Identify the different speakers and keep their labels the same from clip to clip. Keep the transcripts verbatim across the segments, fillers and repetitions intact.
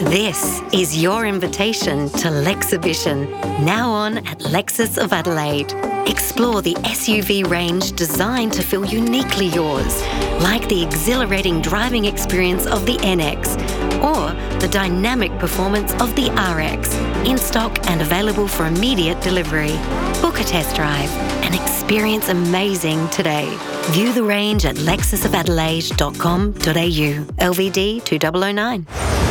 Speaker 1: This is your invitation to Lexibition, now on at Lexus of Adelaide. Explore the S U V range designed to feel uniquely yours, like the exhilarating driving experience of the N X or the dynamic performance of the R X, in stock and available for immediate delivery. Book a test drive and experience amazing today. View the range at lexus of adelaide dot com dot a u. L V D two thousand nine.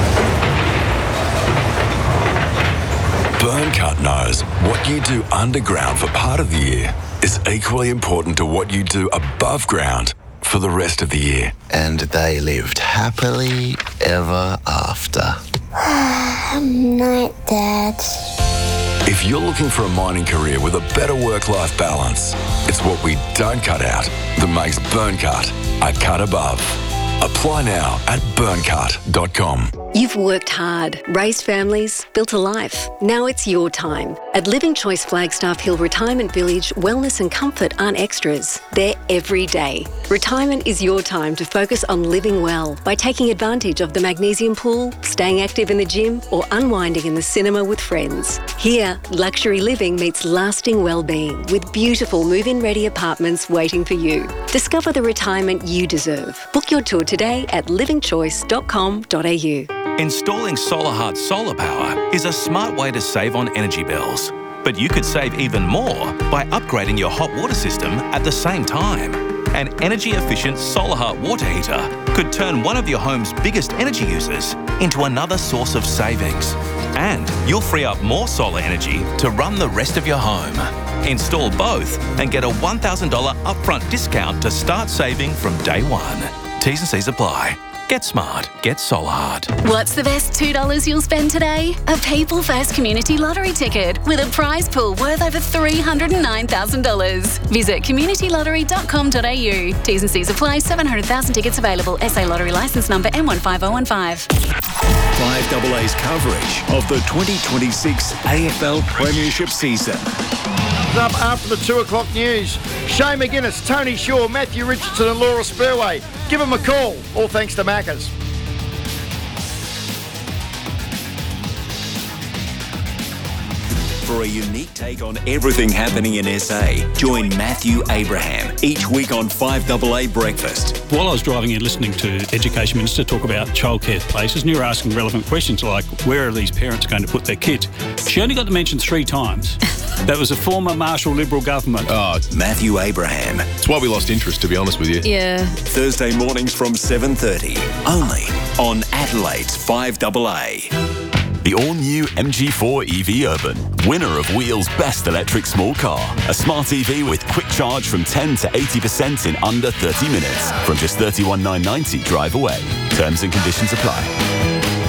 Speaker 2: Burncut knows what you do underground for part of the year is equally important to what you do above ground for the rest of the year.
Speaker 3: And they lived happily ever after.
Speaker 4: Night, Dad.
Speaker 2: If you're looking for a mining career with a better work-life balance, it's what we don't cut out that makes Burncut a cut above. Apply now at burncut dot com.
Speaker 5: You've worked hard, raised families, built a life. Now it's your time. At Living Choice Flagstaff Hill Retirement Village, wellness and comfort aren't extras. They're every day. Retirement is your time to focus on living well by taking advantage of the magnesium pool, staying active in the gym, or unwinding in the cinema with friends. Here, luxury living meets lasting well-being with beautiful move-in ready apartments waiting for you. Discover the retirement you deserve. Book your tour today at living choice dot com dot a u.
Speaker 6: Installing SolarHeart solar power is a smart way to save on energy bills. But you could save even more by upgrading your hot water system at the same time. An energy-efficient SolarHeart water heater could turn one of your home's biggest energy users into another source of savings. And you'll free up more solar energy to run the rest of your home. Install both and get a one thousand dollars upfront discount to start saving from day one. T's and C's apply. Get smart. Get SolarHeart.
Speaker 7: What's the best two dollars you'll spend today? A People First Community Lottery ticket with a prize pool worth over three hundred nine thousand dollars. Visit community lottery dot com dot a u. T's and C's apply. seven hundred thousand tickets available. S A Lottery licence number M one five oh one five.
Speaker 8: five A A's coverage of the twenty twenty-six A F L Premiership season.
Speaker 9: Up after the two o'clock news. Shane McGuinness, Tony Shaw, Matthew Richardson and Laura Spurway. Give them a call. All thanks to Macca's.
Speaker 8: For a unique take on everything happening in S A, join Matthew Abraham each week on five A A Breakfast.
Speaker 10: While I was driving in listening to Education Minister talk about childcare places, and you were asking relevant questions like, where are these parents going to put their kids? She only got to mention three times. That was a former Marshall Liberal government.
Speaker 8: Oh, Matthew Abraham.
Speaker 11: That's why we lost interest, to be honest with you.
Speaker 7: Yeah.
Speaker 8: Thursday mornings from seven thirty, only on Adelaide's five A A.
Speaker 12: The all-new M G four E V Urban, winner of Wheel's Best Electric Small Car. A smart E V with quick charge from ten to eighty percent in under thirty minutes. From just thirty-one thousand nine hundred ninety drive away. Terms and conditions apply.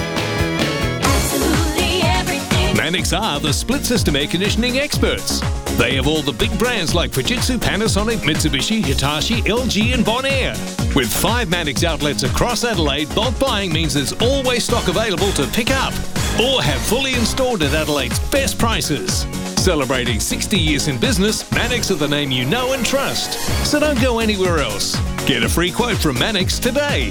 Speaker 13: Mannix are the split system air conditioning experts. They have all the big brands like Fujitsu, Panasonic, Mitsubishi, Hitachi, L G and Bonaire. With five Mannix outlets across Adelaide, bulk buying means there's always stock available to pick up or have fully installed at Adelaide's best prices. Celebrating sixty years in business, Mannix are the name you know and trust. So don't go anywhere else. Get a free quote from Mannix today.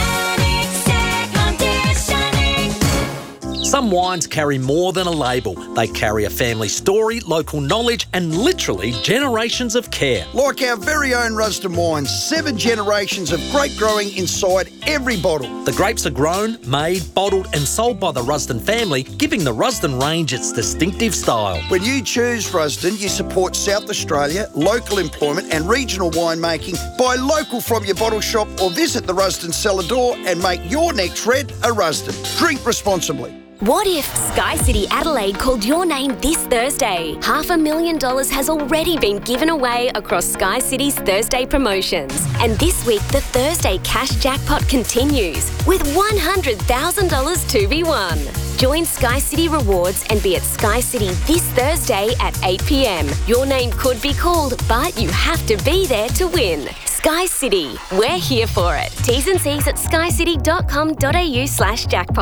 Speaker 14: Some wines carry more than a label. They carry a family story, local knowledge, and literally generations of care.
Speaker 15: Like our very own Rusden wines, seven generations of grape growing inside every bottle.
Speaker 14: The grapes are grown, made, bottled and sold by the Rusden family, giving the Rusden range its distinctive style.
Speaker 15: When you choose Rusden, you support South Australia, local employment and regional winemaking. Buy local from your bottle shop or visit the Rusden cellar door and make your next red a Rusden. Drink responsibly.
Speaker 16: What if Sky City Adelaide called your name this Thursday? Half a million dollars has already been given away across Sky City's Thursday promotions. And this week, the Thursday cash jackpot continues with one hundred thousand dollars to be won. Join Sky City Rewards and be at Sky City this Thursday at eight p m. Your name could be called, but you have to be there to win. Sky City, we're here for it. T's and C's at sky city dot com dot a u slash jackpot.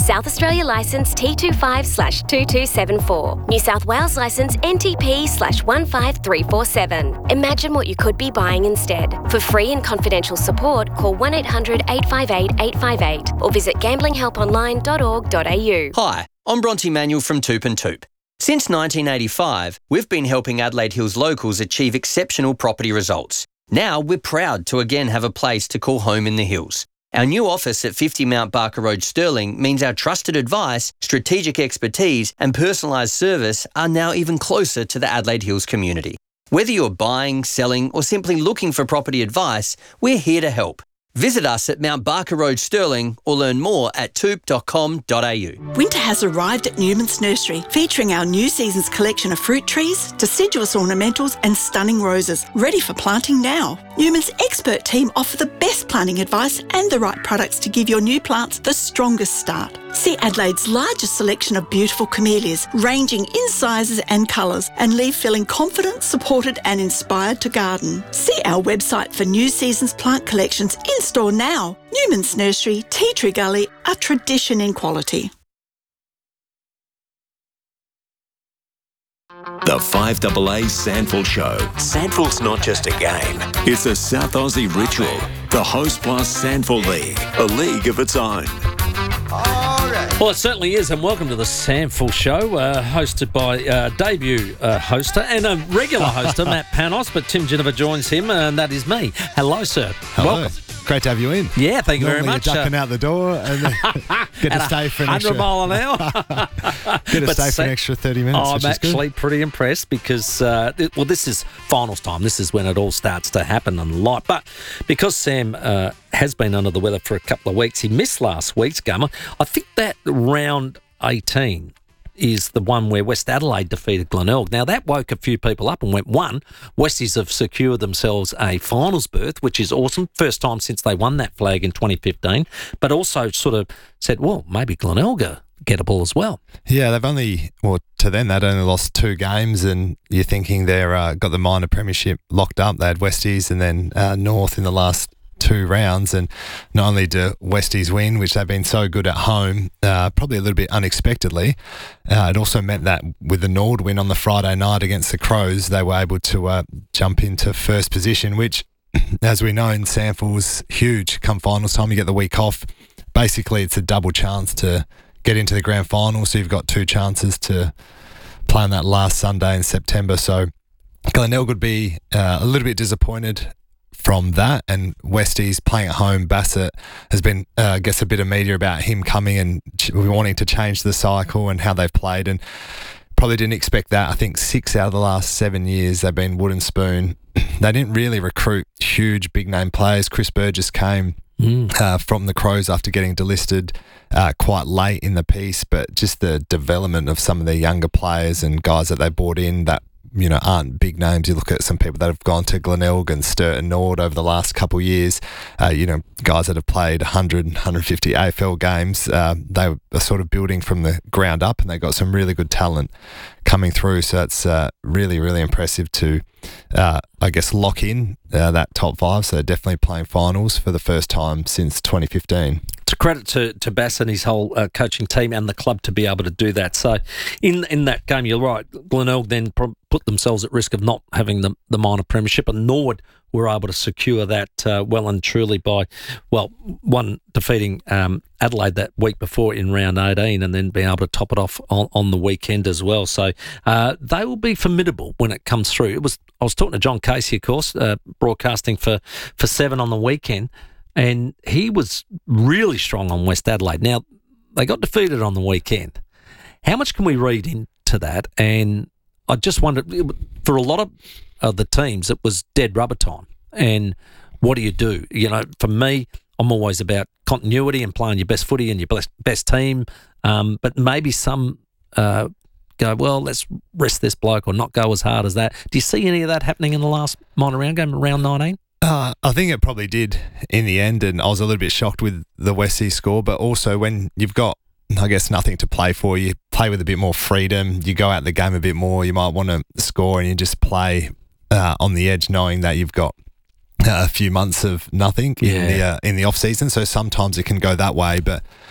Speaker 16: South Australia licence T twenty-five slash two two seven four. New South Wales licence N T P slash one five three four seven. Imagine what you could be buying instead. For free and confidential support, call one eight hundred eight five eight eight five eight or visit gambling help online dot org dot a u.
Speaker 4: Hi, I'm Bronte Manuel from Toop and Toop. Since nineteen eighty-five, we've been helping Adelaide Hills locals achieve exceptional property results. Now we're proud to again have a place to call home in the hills. Our new office at fifty Mount Barker Road, Stirling, means our trusted advice, strategic expertise and personalised service are now even closer to the Adelaide Hills community. Whether you're buying, selling or simply looking for property advice, we're here to help. Visit us at Mount Barker Road, Stirling, or learn more at toop dot com dot a u.
Speaker 17: Winter has arrived at Newman's Nursery, featuring our new season's collection of fruit trees, deciduous ornamentals and stunning roses, ready for planting now. Newman's expert team offer the best planting advice and the right products to give your new plants the strongest start. See Adelaide's largest selection of beautiful camellias, ranging in sizes and colours, and leave feeling confident, supported and inspired to garden. See our website for new season's plant collections in store now. Newman's Nursery, Tea Tree Gully, a tradition in quality.
Speaker 8: The five A A Sandful Show. Sandful's not just a game. It's a South Aussie ritual. The Host Plus Sandful League. A league of its own.
Speaker 14: Well, it certainly is, and welcome to the Sandful Show, uh, hosted by uh, debut uh, hoster and a regular hoster, Matt Panos, but Tim Geneva joins him, and that is me. Hello, sir.
Speaker 11: Hello.
Speaker 14: Welcome.
Speaker 11: Great to have you in.
Speaker 14: Yeah, thank you
Speaker 11: Normally
Speaker 14: very much.
Speaker 11: You're ducking
Speaker 14: uh,
Speaker 11: out the door and get to stay for an
Speaker 14: one hundred
Speaker 11: extra
Speaker 14: mile an hour.
Speaker 11: get to
Speaker 14: But
Speaker 11: stay for
Speaker 14: sa-
Speaker 11: an extra thirty minutes.
Speaker 14: Oh,
Speaker 11: which
Speaker 14: I'm
Speaker 11: is good.
Speaker 14: actually pretty impressed because, uh, it, well, this is finals time. This is when it all starts to happen and light. But because Sam uh, has been under the weather for a couple of weeks, he missed last week's game. I think that round eighteen is the one where West Adelaide defeated Glenelg. Now, that woke a few people up and went, one, Westies have secured themselves a finals berth, which is awesome. First time since they won that flag in twenty fifteen. But also sort of said, well, maybe Glenelg are gettable as well.
Speaker 11: Yeah, they've only, well, to them, they'd only lost two games, and you're thinking they've uh, got the minor premiership locked up. They had Westies and then uh, North in the last two rounds, and not only do Westies win, which they've been so good at home, uh, probably a little bit unexpectedly, uh, it also meant that with the Nord win on the Friday night against the Crows, they were able to uh, jump into first position, which, as we know, in Sandful's huge. Come finals time, you get the week off. Basically, it's a double chance to get into the grand final, so you've got two chances to play on that last Sunday in September. So Glenelg would be uh, a little bit disappointed from that, and Westies playing at home. Bassett has been, uh, I guess, a bit of media about him coming and ch- wanting to change the cycle and how they've played, and probably didn't expect that. I think six out of the last seven years they've been wooden spoon. They didn't really recruit huge big name players. Chris Burgess came mm. uh, from the Crows after getting delisted uh, quite late in the piece, but just the development of some of their younger players and guys that they brought in that, you know, aren't big names. You look at some people that have gone to Glenelg and Sturt and Nord over the last couple of years, uh, you know, guys that have played one hundred, one hundred fifty A F L games. Uh, they are sort of building from the ground up, and they got some really good talent coming through. So it's uh, really, really impressive to, uh, I guess, lock in uh, that top five. So definitely playing finals for the first time since twenty fifteen.
Speaker 14: It's a credit to, to Bass and his whole uh, coaching team and the club to be able to do that. So in in that game, you're right, Glenelg then pro- put themselves at risk of not having the, the minor premiership, and Nord were able to secure that uh, well and truly by, well, one, defeating um, Adelaide that week before in round eighteen, and then being able to top it off on, on the weekend as well. So uh, they will be formidable when it comes through. It was I was talking to John Casey, of course, uh, broadcasting for, for Seven on the weekend, and he was really strong on West Adelaide. Now, they got defeated on the weekend. How much can we read into that? And I just wondered, for a lot of uh, the teams, it was dead rubber time. And what do you do? You know, for me, I'm always about continuity and playing your best footy and your best, best team. Um, but maybe some uh, go, well, let's rest this bloke or not go as hard as that. Do you see any of that happening in the last minor round game, round nineteen?
Speaker 11: Uh, I think it probably did in the end, and I was a little bit shocked with the Westies score, but also when you've got, I guess, nothing to play for, you play with a bit more freedom, you go out the game a bit more, you might want to score and you just play uh, on the edge knowing that you've got uh, a few months of nothing yeah. in the uh, in the off season. So sometimes it can go that way, but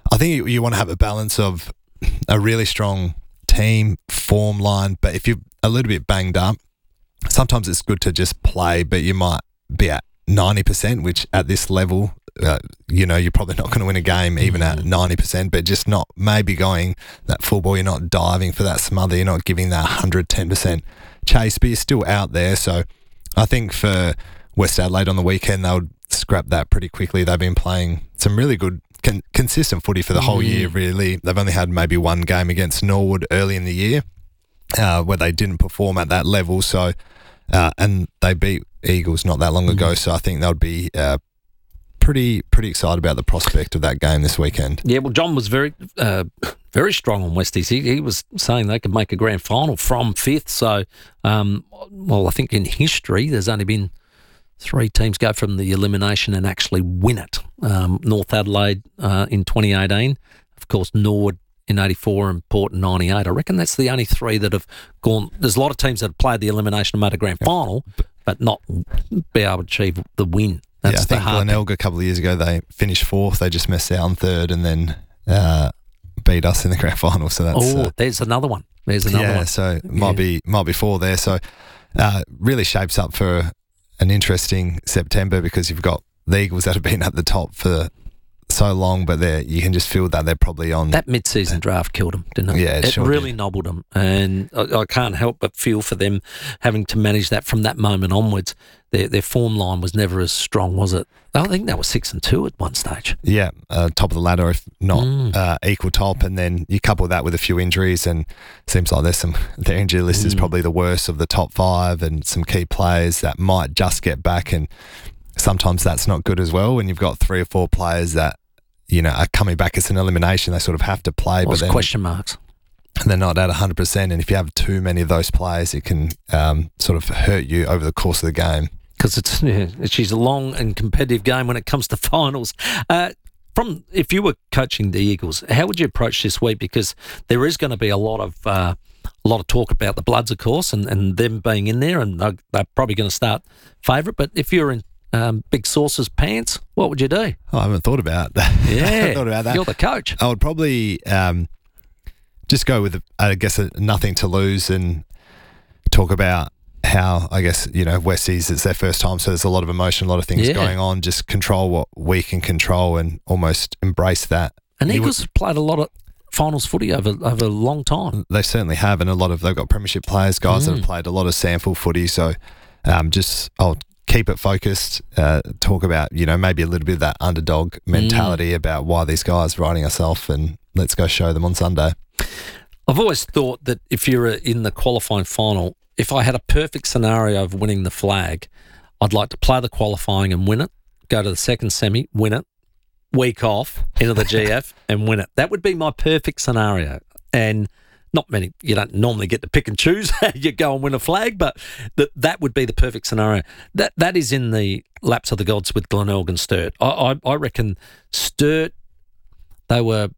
Speaker 11: I think you, you want to have a balance of a really strong team, form line, but if you're a little bit banged up, sometimes it's good to just play, but you might be at ninety percent, which at this level, uh, you know, you're probably not going to win a game even at ninety percent, but just not maybe going that full ball, you're not diving for that smother, you're not giving that one hundred ten percent chase, but you're still out there. So I think for West Adelaide on the weekend, they would scrap that pretty quickly. They've been playing some really good Con- consistent footy for the whole
Speaker 14: Mm.
Speaker 11: year, really. They've only had maybe one game against Norwood early in the year uh, where they didn't perform at that level. So, uh, and they beat Eagles not that long
Speaker 14: Mm.
Speaker 11: ago. So I think they'll be uh, pretty pretty excited about the prospect of that game this weekend.
Speaker 14: Yeah, well, John was very uh, very strong on Westies. He, he was saying they could make a grand final from fifth. So, um, well, I think in history there's only been three teams go from the elimination and actually win it. Um, North Adelaide uh, in twenty eighteen, of course, Norwood in eighty-four and Port in ninety-eight. I reckon that's the only three that have gone. There's a lot of teams that have played the elimination and made a grand final, but not be able to achieve the win. That's
Speaker 11: yeah, I
Speaker 14: the
Speaker 11: think
Speaker 14: hard
Speaker 11: Glenelg a couple of years ago, they finished fourth. They just missed out on third and then uh, beat us in the grand final. So that's
Speaker 14: oh,
Speaker 11: uh,
Speaker 14: there's another one. There's another
Speaker 11: yeah,
Speaker 14: one.
Speaker 11: so might
Speaker 14: Yeah.
Speaker 11: be might be four there. So uh, really shapes up for an interesting September because you've got the Eagles that have been at the top for so long, but they you can just feel that they're probably on
Speaker 14: That mid-season draft killed them, didn't it?
Speaker 11: Yeah, it
Speaker 14: it
Speaker 11: sure
Speaker 14: really
Speaker 11: did.
Speaker 14: nobbled them, and I, I can't help but feel for them having to manage that from that moment onwards. Their their form line was never as strong, was it? I think they were six and two at one stage.
Speaker 11: yeah uh, top of the ladder, if not
Speaker 14: Mm.
Speaker 11: uh, equal top, and then you couple that with a few injuries, and seems like there's some their injury list is
Speaker 14: Mm.
Speaker 11: probably the worst of the top five, and some key players that might just get back, and sometimes that's not good as well when you've got three or four players that you know are coming back as an elimination. They sort of have to play,
Speaker 14: What's
Speaker 11: but then
Speaker 14: question marks?
Speaker 11: they're not at one hundred percent, and if you have too many of those players, it can um, sort of hurt you over the course of the game.
Speaker 14: Because it's yeah, she's a long and competitive game when it comes to finals. Uh, from if you were coaching the Eagles, how would you approach this week? Because there is going to be a lot of uh, a lot of talk about the Bloods, of course, and, and them being in there, and they're, they're probably going to start favourite. But if you're in um, Big Sauce's pants, what would you do?
Speaker 11: Oh, I haven't thought about that. I
Speaker 14: Yeah,
Speaker 11: haven't thought about that.
Speaker 14: You're the coach.
Speaker 11: I would probably um, just go with, I guess, a nothing to lose and talk about how, I guess, you know, Westies, it's their first time, so there's a lot of emotion, a lot of things
Speaker 14: Yeah.
Speaker 11: going on. Just control what we can control and almost embrace that.
Speaker 14: And
Speaker 11: You
Speaker 14: Eagles have played a lot of finals footy over over a long time.
Speaker 11: They certainly have, and a lot of they've got premiership players, guys that
Speaker 14: Mm.
Speaker 11: have played a lot of sample footy. So, um, just I'll keep it focused. Uh, talk about you know maybe a little bit of that underdog mentality about why these guys are riding us off, and let's go show them on Sunday.
Speaker 14: I've always thought that if you're in the qualifying final, if I had a perfect scenario of winning the flag, I'd like to play the qualifying and win it, go to the second semi, win it, week off into the G F and win it. That would be my perfect scenario. And not many, you don't normally get to pick and choose how you go and win a flag, but that that would be the perfect scenario. That That is in the laps of the gods with Glenelg and Sturt. I, I, I reckon Sturt, they were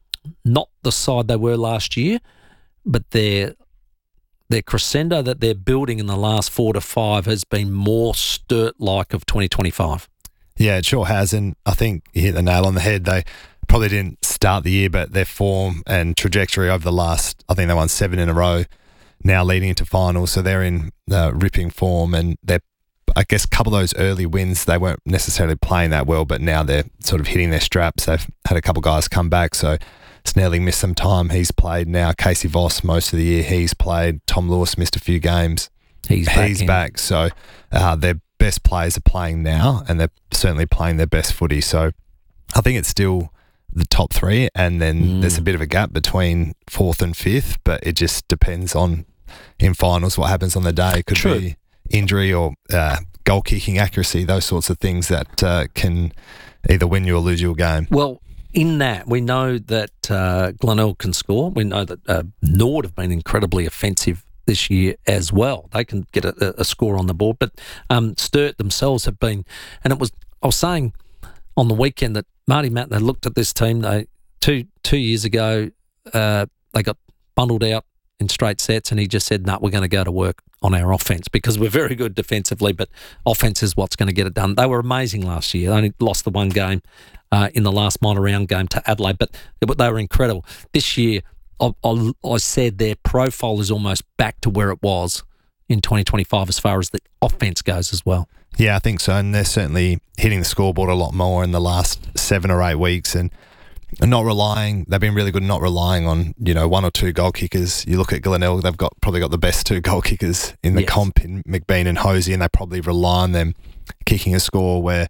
Speaker 14: not the side they were last year, but their their crescendo that they're building in the last four to five has been more Sturt-like of twenty twenty-five.
Speaker 11: Yeah, it sure has, and I think you hit the nail on the head. They probably didn't start the year, but their form and trajectory over the last, I think they won seven in a row, now leading into finals, so they're in uh, ripping form, and they're, I guess, a couple of those early wins, they weren't necessarily playing that well, but now they're sort of hitting their straps. They've had a couple of guys come back, so Snelling missed some time. He's played now. Casey Voss, most of the year, he's played. Tom Lewis missed a few games.
Speaker 14: He's back.
Speaker 11: He's
Speaker 14: in.
Speaker 11: back. So uh, their best players are playing now, and they're certainly playing their best footy. So I think it's still the top three, and then
Speaker 14: Mm.
Speaker 11: there's a bit of a gap between fourth and fifth, but it just depends on, in finals, what happens on the day. It could
Speaker 14: True.
Speaker 11: be injury or uh, goal kicking accuracy, those sorts of things that uh, can either win you or lose you a game.
Speaker 14: Well, in that, we know that uh, Glenelg can score. We know that uh, Nord have been incredibly offensive this year as well. They can get a, a score on the board. But um, Sturt themselves have been, and it was, I was saying on the weekend that Marty Matt, they looked at this team, they two two years ago, uh, they got bundled out in straight sets, and he just said, no, nah, we're going to go to work on our offence because we're very good defensively, but offence is what's going to get it done. They were amazing last year. They only lost the one game uh, in the last minor round game to Adelaide, but they were incredible. This year, I, I, I said their profile is almost back to where it was in twenty twenty-five as far as the offence goes as well.
Speaker 11: Yeah, I think so. And they're certainly hitting the scoreboard a lot more in the last seven or eight weeks and not relying, they've been really good not relying on, you know, one or two goal kickers. You look at Glenelg, they've got probably got the best two goal kickers in the yes. comp in McBean and Hosey, and they probably rely on them kicking a score where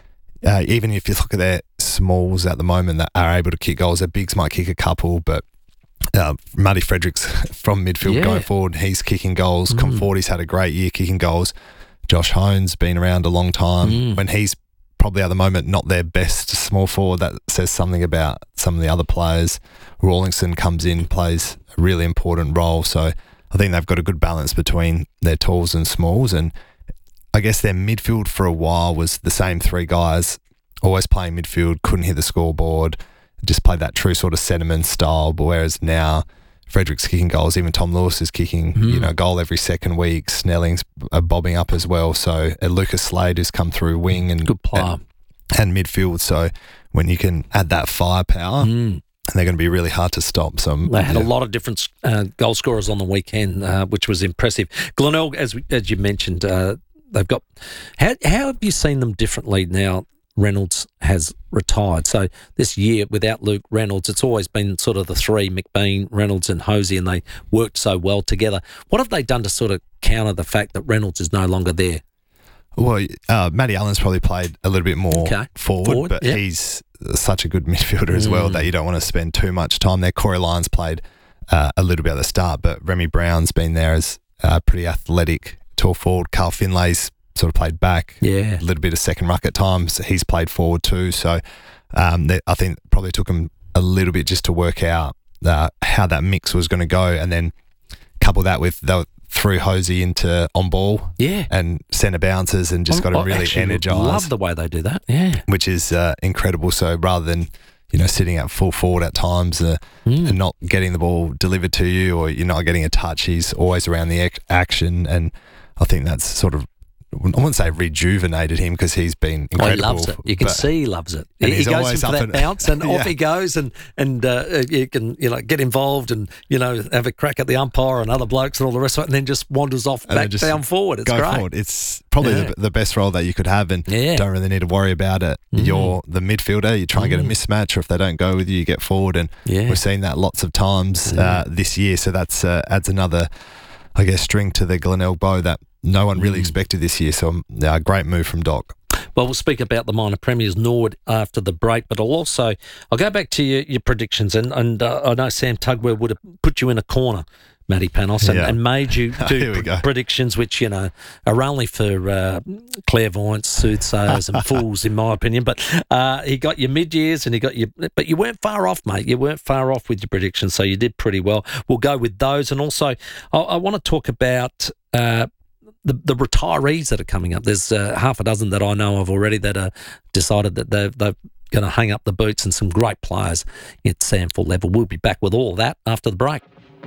Speaker 11: uh, even if you look at their smalls at the moment that are able to kick goals, their bigs might kick a couple, but Uh, Matty Fredericks from midfield yeah. going forward, he's kicking goals. Mm. Conforti's had a great year kicking goals. Josh Hone's been around a long time. Mm. When he's probably at the moment not their best small forward, that says something about some of the other players. Rawlingson comes in, plays a really important role. So I think they've got a good balance between their talls and smalls. And I guess their midfield for a while was the same three guys, always playing midfield, couldn't hit the scoreboard, just played that true sort of sentiment style, but whereas now Frederick's kicking goals, even Tom Lewis is kicking mm. you know, a goal every second week, Snelling's uh, bobbing up as well, so uh, Lucas Slade has come through wing and,
Speaker 14: good player.
Speaker 11: and, and midfield, so when you can add that firepower,
Speaker 14: mm.
Speaker 11: and they're going to be really hard to stop. So
Speaker 14: they had
Speaker 11: yeah.
Speaker 14: a lot of different uh, goal scorers on the weekend, uh, which was impressive. Glenelg, as we, as you mentioned, uh, they've got, how, how have you seen them differently now Reynolds has retired? So this year, without Luke Reynolds, it's always been sort of the three, McBean, Reynolds and Hosey, and they worked so well together. What have they done to sort of counter the fact that Reynolds is no longer there?
Speaker 11: Well, uh, Matty Allen's probably played a little bit more
Speaker 14: okay.
Speaker 11: forward,
Speaker 14: forward,
Speaker 11: but
Speaker 14: yeah.
Speaker 11: he's such a good midfielder as
Speaker 14: mm.
Speaker 11: well that you don't want to spend too much time there. Corey Lyons played uh, a little bit at the start, but Remy Brown's been there as a pretty athletic tall forward. Carl Finlay's sort of played back,
Speaker 14: yeah,
Speaker 11: a little bit of second ruck at times. He's played forward too, so um, they, I think probably took him a little bit just to work out uh, how that mix was going to go, and then couple that with the threw Hosey into on ball,
Speaker 14: yeah,
Speaker 11: and centre bounces, and just got him really energised.
Speaker 14: Love the way they do that, yeah,
Speaker 11: which is uh, incredible. So rather than you know sitting at full forward at times uh, mm. and not getting the ball delivered to you, or you're not getting a touch, he's always around the ac- action, and I think that's sort of, I wouldn't say rejuvenated him because he's been incredible.
Speaker 14: Oh, he loves it. You can see he loves it.
Speaker 11: He,
Speaker 14: he goes in for that and, bounce and yeah. off he goes, and and uh, you can you know get involved and you know have a crack at the umpire and other blokes and all the rest of it, and then just wanders off and back down forward. It's
Speaker 11: go
Speaker 14: great.
Speaker 11: Forward. It's probably yeah. the, the best role that you could have, and
Speaker 14: yeah.
Speaker 11: don't really need to worry about it. Mm. You're the midfielder. You try and get a mismatch, or if they don't go with you, you get forward, and
Speaker 14: yeah.
Speaker 11: we've seen that lots of times yeah. uh, this year. So that's uh, adds another, I guess, string to the Glenelg bow that no one really mm. expected this year, so a uh, great move from Doc.
Speaker 14: Well, we'll speak about the minor premiers Norwood after the break, but I'll also I'll go back to your, your predictions, and and uh, I know Sam Tugwell would have put you in a corner, Matty Panos, and,
Speaker 11: yeah.
Speaker 14: and made you do
Speaker 11: pr-
Speaker 14: predictions which you know are only for uh, clairvoyants, soothsayers, and fools, in my opinion. But uh, he got your mid years, and he got you, but you weren't far off, mate. You weren't far off with your predictions, so you did pretty well. We'll go with those, and also I, I want to talk about. Uh, The, the retirees that are coming up. There's uh, half a dozen that I know of already that are decided that they're, they're going to hang up the boots, and some great players at Sandford level. We'll be back with all of that after the break.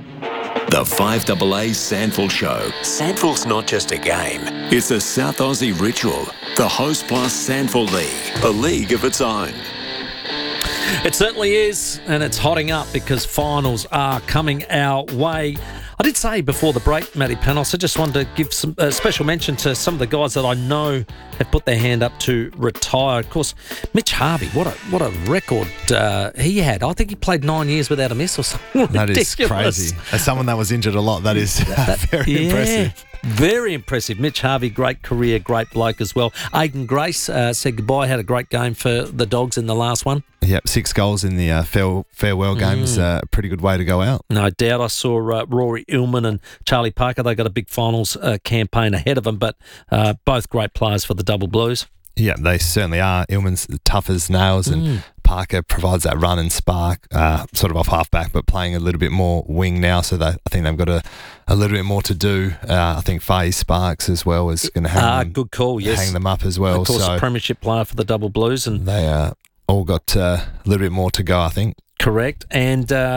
Speaker 8: The five A A Sandford Show.
Speaker 18: Sandford's not just a game.
Speaker 8: It's a South Aussie ritual. The Host Plus Sandford League, a league of its own.
Speaker 14: It certainly is, and it's hotting up because finals are coming our way. I did say before the break, Matty Panos, I just wanted to give some uh, special mention to some of the guys that I know have put their hand up to retire. Of course, Mitch Harvey, what a what a record uh, he had. I think he played nine years without a miss or something.
Speaker 11: That
Speaker 14: ridiculous.
Speaker 11: is crazy. As someone that was injured a lot, that is that, very
Speaker 14: yeah.
Speaker 11: impressive.
Speaker 14: Very impressive. Mitch Harvey, great career, great bloke as well. Aidan Grace uh, said goodbye, had a great game for the Dogs in the last one.
Speaker 11: Yep, six goals in the uh, fare- farewell games. A mm. uh, pretty good way to go out.
Speaker 14: No doubt. I saw uh, Rory Illman and Charlie Parker. They got a big finals uh, campaign ahead of them, but uh, both great players for the Double Blues.
Speaker 11: Yeah, they certainly are. Illman's tough as nails, and
Speaker 14: Mm.
Speaker 11: Parker provides that run and spark, uh, sort of off half-back, but playing a little bit more wing now, so they, I think they've got a, a little bit more to do. Uh, I think Faye Sparks as well is going to hang,
Speaker 14: Ah,
Speaker 11: them,
Speaker 14: good call, yes.
Speaker 11: hang them up as well.
Speaker 14: Of course,
Speaker 11: so
Speaker 14: a premiership player for the Double Blues. And
Speaker 11: they uh, all got uh, a little bit more to go, I think.
Speaker 14: Correct. And uh,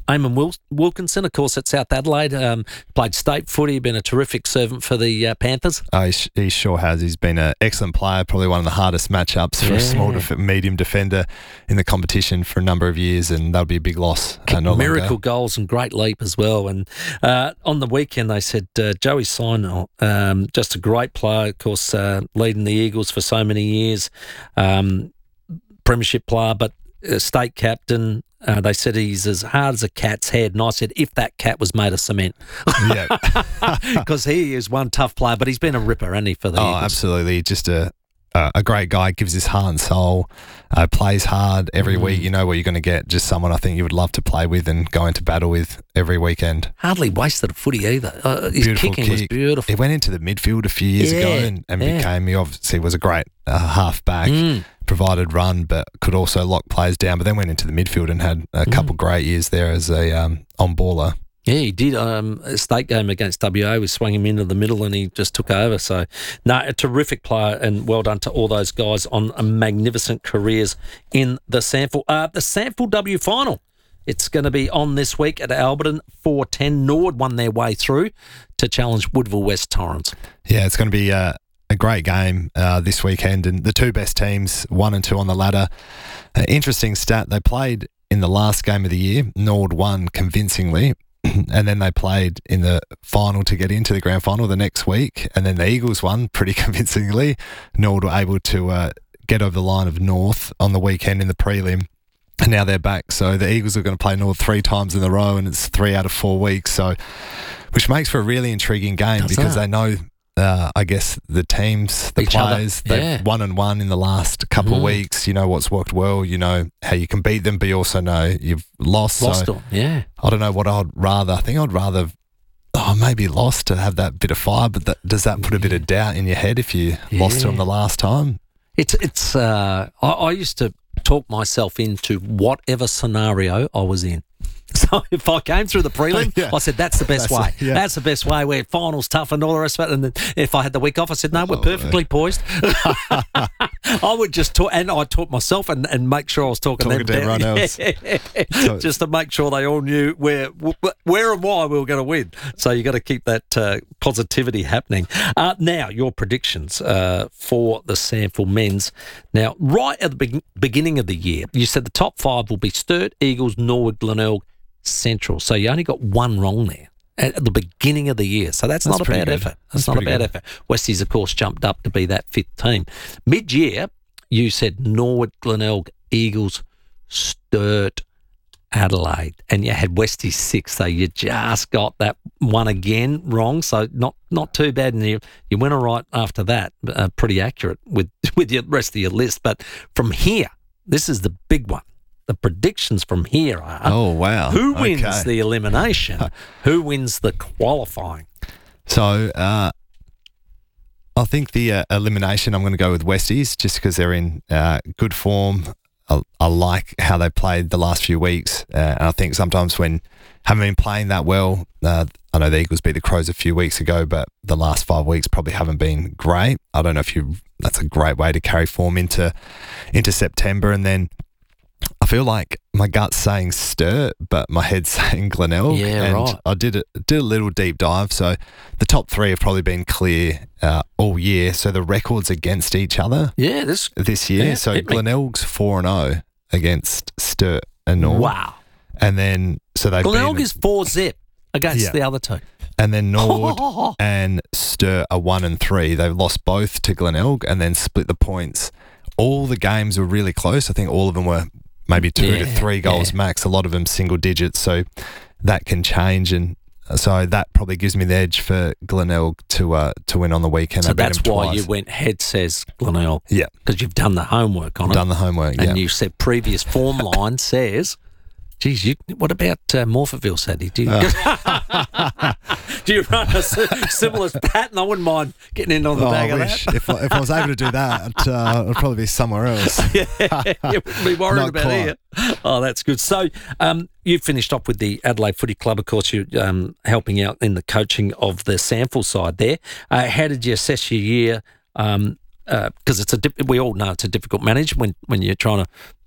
Speaker 14: Eamon Wil- Wilkinson, of course, at South Adelaide, um, played state footy, been a terrific servant for the uh, Panthers.
Speaker 11: Oh, he, sh- he sure has. He's been an excellent player, probably one of the hardest matchups for
Speaker 14: Yeah.
Speaker 11: a small, def- medium defender in the competition for a number of years, and that'll be a big loss. Uh, not long
Speaker 14: Miracle
Speaker 11: ago.
Speaker 14: goals and great leap as well. And uh, on the weekend, they said uh, Joey Sinor, um, just a great player, of course, uh, leading the Eagles for so many years, um, premiership player, but uh, state captain. Uh, they said he's as hard as a cat's head, and I said, if that cat was made of cement.
Speaker 11: Yeah.
Speaker 14: Because he is one tough player, but he's been a ripper, hasn't he, for the
Speaker 11: Oh,
Speaker 14: Eagles?
Speaker 11: absolutely. Just a uh, a great guy, gives his heart and soul, uh, plays hard every
Speaker 14: Mm.
Speaker 11: week. You know what you're going to get. Just someone I think you would love to play with and go into battle with every weekend.
Speaker 14: Hardly wasted a footy either. Uh, his
Speaker 11: Beautiful
Speaker 14: kicking was
Speaker 11: kick.
Speaker 14: beautiful.
Speaker 11: He went into the midfield a few years
Speaker 14: Yeah,
Speaker 11: ago and, and
Speaker 14: yeah.
Speaker 11: became, he obviously was a great uh, half-back,
Speaker 14: Mm.
Speaker 11: provided run, but could also lock players down, but then went into the midfield and had a couple great years there as a um, on-baller.
Speaker 14: Yeah, he did. Um, a state game against W A, we swung him into the middle and he just took over. So, no, a terrific player, and well done to all those guys on a magnificent careers in the Sample. Uh, the Sample W final. It's going to be on this week at Alberton, four ten. Nord won their way through to challenge Woodville West Torrens.
Speaker 11: Yeah, it's going to be uh, a great game uh, this weekend, and the two best teams, one and two on the ladder. Uh, interesting stat, they played in the last game of the year. Nord won convincingly, and then they played in the final to get into the grand final the next week, and then the Eagles won pretty convincingly. Nord were able to uh, get over the line of North on the weekend in the prelim, and now they're back. So the Eagles are going to play North three times in a row, and it's three out of four weeks, so which makes for a really intriguing game.
Speaker 14: Does
Speaker 11: because
Speaker 14: that?
Speaker 11: they know, uh, I guess, the teams, the
Speaker 14: Each other,
Speaker 11: players, they've
Speaker 14: yeah.
Speaker 11: one and one in the last couple of
Speaker 14: Mhm.
Speaker 11: weeks. You know what's worked well, you know how you can beat them, but you also know you've lost.
Speaker 14: Lost
Speaker 11: so
Speaker 14: them, yeah.
Speaker 11: I don't know what I'd rather. I think I'd rather, oh, maybe lost to have that bit of fire, but that, does that put a bit of doubt in your head if you lost to them the last time?
Speaker 14: It's, it's. Uh, I, I used to talk myself into whatever scenario I was in. So if I came through the prelim,
Speaker 11: Yeah.
Speaker 14: I said, that's the best
Speaker 11: That's
Speaker 14: way.
Speaker 11: it, yeah.
Speaker 14: That's the best way, where finals tough and all the rest of it. And then if I had the week off, I said, no, we're perfectly poised. I would just talk, and I taught myself and, and make sure I was talking,
Speaker 11: Talking
Speaker 14: them
Speaker 11: to everyone
Speaker 14: down.
Speaker 11: else. So-
Speaker 14: Just to make sure they all knew where where and why we were going to win. So you got to keep that uh, positivity happening. Uh, now, your predictions uh, for the Sample men's. Now, right at the be- beginning of the year, you said the top five will be Sturt, Eagles, Norwood, Glenelg, Central. So you only got one wrong there at the beginning of the year. So that's,
Speaker 11: That's
Speaker 14: not a
Speaker 11: pretty
Speaker 14: bad
Speaker 11: good.
Speaker 14: effort.
Speaker 11: That's
Speaker 14: That's, not a
Speaker 11: pretty
Speaker 14: bad
Speaker 11: good.
Speaker 14: effort. Westies, of course, jumped up to be that fifth team. Mid-year, you said Norwood, Glenelg, Eagles, Sturt, Adelaide, and you had Westies six, so you just got that one again wrong. So not not too bad, and you you went all right after that. Uh, pretty accurate with with the rest of your list. But from here, this is the big one. The predictions from here are:
Speaker 11: Oh, wow.
Speaker 14: who wins
Speaker 11: Okay.
Speaker 14: the elimination? Who wins the qualifying?
Speaker 11: So uh, I think the uh, elimination, I'm going to go with Westies just because they're in uh, good form. I, I like how they played the last few weeks. Uh, and I think sometimes when haven't been playing that well, uh, I know the Eagles beat the Crows a few weeks ago, but the last five weeks probably haven't been great. I don't know if you that's a great way to carry form into into September. And then I feel like my gut's saying Sturt, but my head's saying Glenelg.
Speaker 14: Yeah,
Speaker 11: and
Speaker 14: right.
Speaker 11: I did a, did a little deep dive. So the top three have probably been clear uh, all year. So the records against each other
Speaker 14: Yeah, this
Speaker 11: this year.
Speaker 14: Yeah,
Speaker 11: so
Speaker 14: hit me.
Speaker 11: Glenelg's four and oh against Sturt and Norwood.
Speaker 14: Wow.
Speaker 11: And then so they
Speaker 14: Glenelg is four zip against
Speaker 11: Yeah.
Speaker 14: the other two.
Speaker 11: and then Norwood and Sturt are one and three. They've lost both to Glenelg and then split the points. All the games were really close. I think all of them were maybe two to
Speaker 14: Yeah,
Speaker 11: three goals
Speaker 14: yeah.
Speaker 11: max. A lot of them single digits. So that can change, and so that probably gives me the edge for Glenelg to uh, to win on the weekend.
Speaker 14: So
Speaker 11: I beat
Speaker 14: that's
Speaker 11: them
Speaker 14: why
Speaker 11: twice.
Speaker 14: you went head says Glenelg.
Speaker 11: Yeah.
Speaker 14: Because you've done the homework on it.
Speaker 11: Done the homework,
Speaker 14: And
Speaker 11: yeah.
Speaker 14: you said previous form line says, geez, you, what about uh, Morphettville, Sadie? Do you, do you run a si- similar pattern? I wouldn't mind getting in on the
Speaker 11: Oh,
Speaker 14: bag
Speaker 11: I
Speaker 14: of
Speaker 11: wish.
Speaker 14: that.
Speaker 11: If, I- if I was able to do that, uh, I'd probably be somewhere else.
Speaker 14: Yeah, you wouldn't be worried
Speaker 11: Not
Speaker 14: about
Speaker 11: quite.
Speaker 14: here. Oh, that's good. So um, you finished off with the Adelaide Footy Club. Of course, you're um, helping out in the coaching of the Sample side there. Uh, how did you assess your year? Um, because it's a dip- we all know it's a difficult manage when, when you're trying to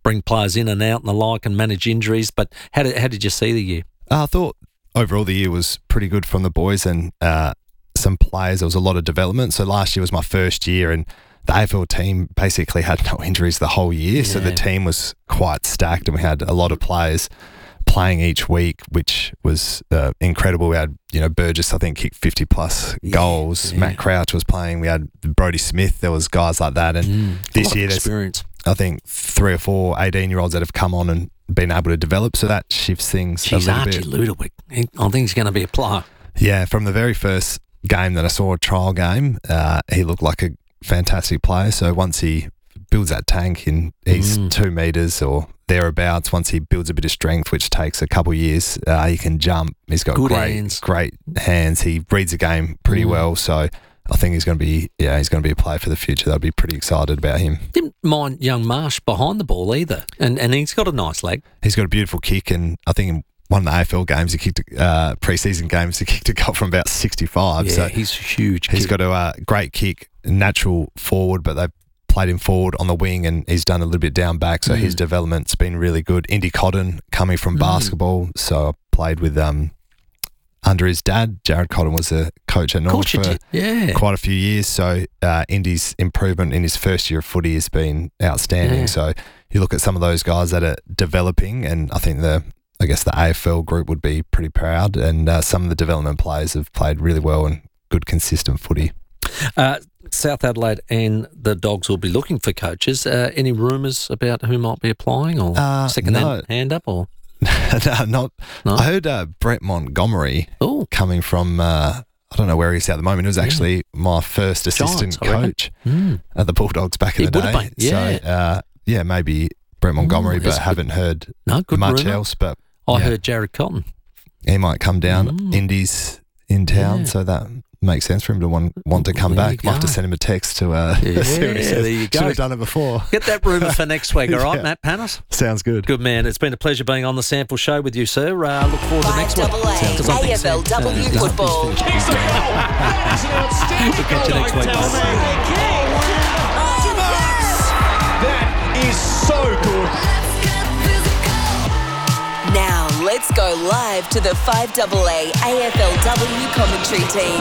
Speaker 14: bring players in and out and the like and manage injuries. But how did, how did you see the year?
Speaker 11: Uh, I thought overall the year was pretty good from the boys and uh, some players. There was a lot of development. So last year was my first year and the A F L team basically had no injuries the whole year. Yeah. So the team was quite stacked and we had a lot of players playing each week, which was uh, incredible. We had, you know, Burgess, I think, kicked fifty plus yeah, goals. Yeah. Matt Crouch was playing. We had Brody Smith. There was guys like that. And mm, this year, there's, I think, three or four eighteen-year-olds that have come on and been able to develop. So that shifts things
Speaker 14: Jeez,
Speaker 11: a little
Speaker 14: Archie
Speaker 11: bit.
Speaker 14: Ludovic, I think he's going to be a player.
Speaker 11: Yeah, from the very first game that I saw, a trial game, uh, he looked like a fantastic player. So once he builds that tank and he's mm. two metres or thereabouts, once he builds a bit of strength, which takes a couple of years, uh, he can jump. He's got
Speaker 14: Good
Speaker 11: great,
Speaker 14: hands.
Speaker 11: great hands. He reads the game pretty mm. well. So I think he's going to be, yeah, he's going to be a player for the future. They'll be pretty excited about him.
Speaker 14: Didn't mind young Marsh behind the ball either, and and he's got a nice leg.
Speaker 11: He's got a beautiful kick, and I think in one of the A F L games, he kicked uh, pre-season games, he kicked a goal from about sixty-five.
Speaker 14: Yeah,
Speaker 11: so
Speaker 14: he's huge.
Speaker 11: He's
Speaker 14: kick.
Speaker 11: got a uh, great kick, natural forward, but they played him forward on the wing and he's done a little bit down back, so mm. his development's been really good. Indy Cotton coming from mm. basketball, so I played with um under his dad. Jared Cotton was a coach at North for
Speaker 14: yeah.
Speaker 11: quite a few years, so uh, Indy's improvement in his first year of footy has been outstanding.
Speaker 14: Yeah.
Speaker 11: So you look at some of those guys that are developing, and I think the I guess the A F L group would be pretty proud, and uh, some of the development players have played really well and good consistent footy.
Speaker 14: Uh, South Adelaide and the Dogs will be looking for coaches. Uh, any rumours about who might be applying, or
Speaker 11: uh,
Speaker 14: second
Speaker 11: no.
Speaker 14: hand, hand up, or
Speaker 11: no, not.
Speaker 14: No?
Speaker 11: I heard uh, Brett Montgomery
Speaker 14: Ooh.
Speaker 11: coming from. Uh, I don't know where he's at the moment. He was actually yeah. my first assistant
Speaker 14: Giants,
Speaker 11: coach mm. at the Bulldogs back in
Speaker 14: it
Speaker 11: the day.
Speaker 14: Been, yeah.
Speaker 11: So uh, yeah, maybe Brett Montgomery,
Speaker 14: mm,
Speaker 11: but haven't heard
Speaker 14: no, good
Speaker 11: much
Speaker 14: rumour.
Speaker 11: else. But
Speaker 14: I
Speaker 11: yeah.
Speaker 14: heard Jared Cotton.
Speaker 11: He might come down.
Speaker 14: Mm.
Speaker 11: Indies in town,
Speaker 14: Yeah.
Speaker 11: so that makes sense for him to want want to come
Speaker 14: There you
Speaker 11: back. Might have to
Speaker 14: go.
Speaker 11: send him a text to uh,
Speaker 14: Yeah,
Speaker 11: see what he says.
Speaker 14: there you go.
Speaker 11: Should have done it before.
Speaker 14: Get that rumour for next week, all right,
Speaker 11: Yeah.
Speaker 14: Matt Panis?
Speaker 11: Sounds good.
Speaker 14: Good man. It's been a pleasure being on the Sample Show with you, sir. Uh, look forward to next week. Because I think
Speaker 19: A F L
Speaker 14: Sam-
Speaker 19: W
Speaker 14: uh,
Speaker 19: football.
Speaker 14: We'll catch you next week. guys.
Speaker 19: That is so good. Now let's go live to the five A A A F L W commentary team.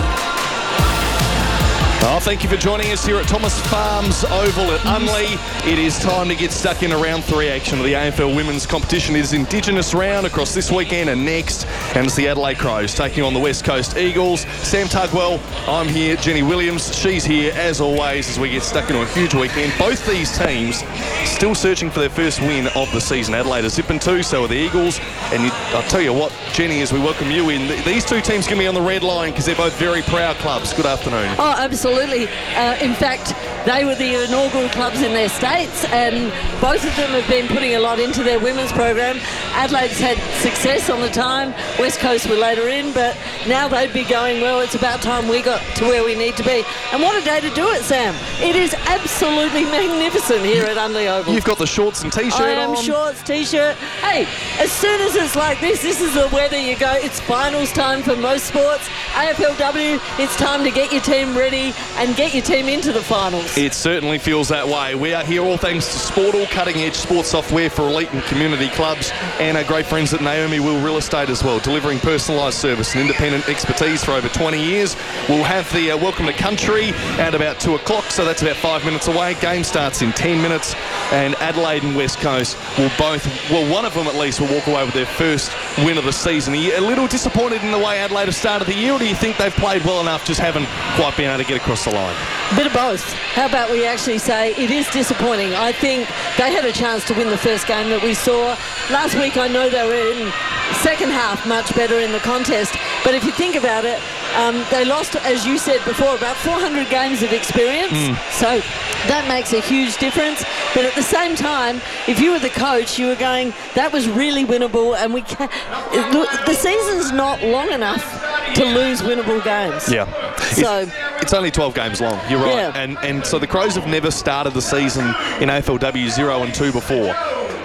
Speaker 20: Oh, thank you for joining us here at Thomas Farms Oval at Unley. It is time to get stuck into round three action of the A F L women's competition. It is Indigenous round across this weekend and next, and it's the Adelaide Crows taking on the West Coast Eagles. Sam Tugwell, I'm here. Jenny Williams, she's here as always as we get stuck into a huge weekend. Both these teams still searching for their first win of the season. Adelaide are zipping two, so are the Eagles. And you, I'll tell you what, Jenny, as we welcome you in, th- these two teams can be on the red line because they're both very proud clubs. Good afternoon.
Speaker 21: Oh, absolutely. Uh, in fact, they were the inaugural clubs in their states, and both of them have been putting a lot into their women's program. Adelaide's had success on the time. West Coast were later in, but now they'd be going, well, it's about time we got to where we need to be. And what a day to do it, Sam. It is absolutely magnificent here at Unley Oval.
Speaker 20: You've got the shorts and T-shirt
Speaker 21: I am
Speaker 20: on.
Speaker 21: shorts, T-shirt. Hey, as soon as it's like this, this is the weather you go. It's finals time for most sports. A F L W, it's time to get your team ready and get your team into the finals.
Speaker 20: It certainly feels that way. We are here all thanks to Sportal, cutting-edge sports software for elite and community clubs, and our great friends at Naomi Will Real Estate as well, delivering personalised service and independent expertise for over twenty years. We'll have the uh, Welcome to Country at about two o'clock, so that's about five minutes away. Game starts in ten minutes, and Adelaide and West Coast will both, well, one of them at least will walk away with their first win of the season. Are you a little disappointed in the way Adelaide have started the year, or do you think they've played well enough, just haven't quite been able to get across the line?
Speaker 21: Bit of both. How about we actually say it is disappointing? I think they had a chance to win the first game that we saw. Last week I know they were in second half much better in the contest, but if you think about it, um, they lost, as you said before, about four hundred games of experience,
Speaker 20: Mm.
Speaker 21: so that makes a huge difference. But at the same time, if you were the coach, you were going, that was really winnable, and we can- the season's not long enough to lose winnable games.
Speaker 20: Yeah.
Speaker 21: So
Speaker 20: it's, it's only twelve games long, you're right.
Speaker 21: Yeah.
Speaker 20: And and so the Crows have never started the season in A F L W zero and two before.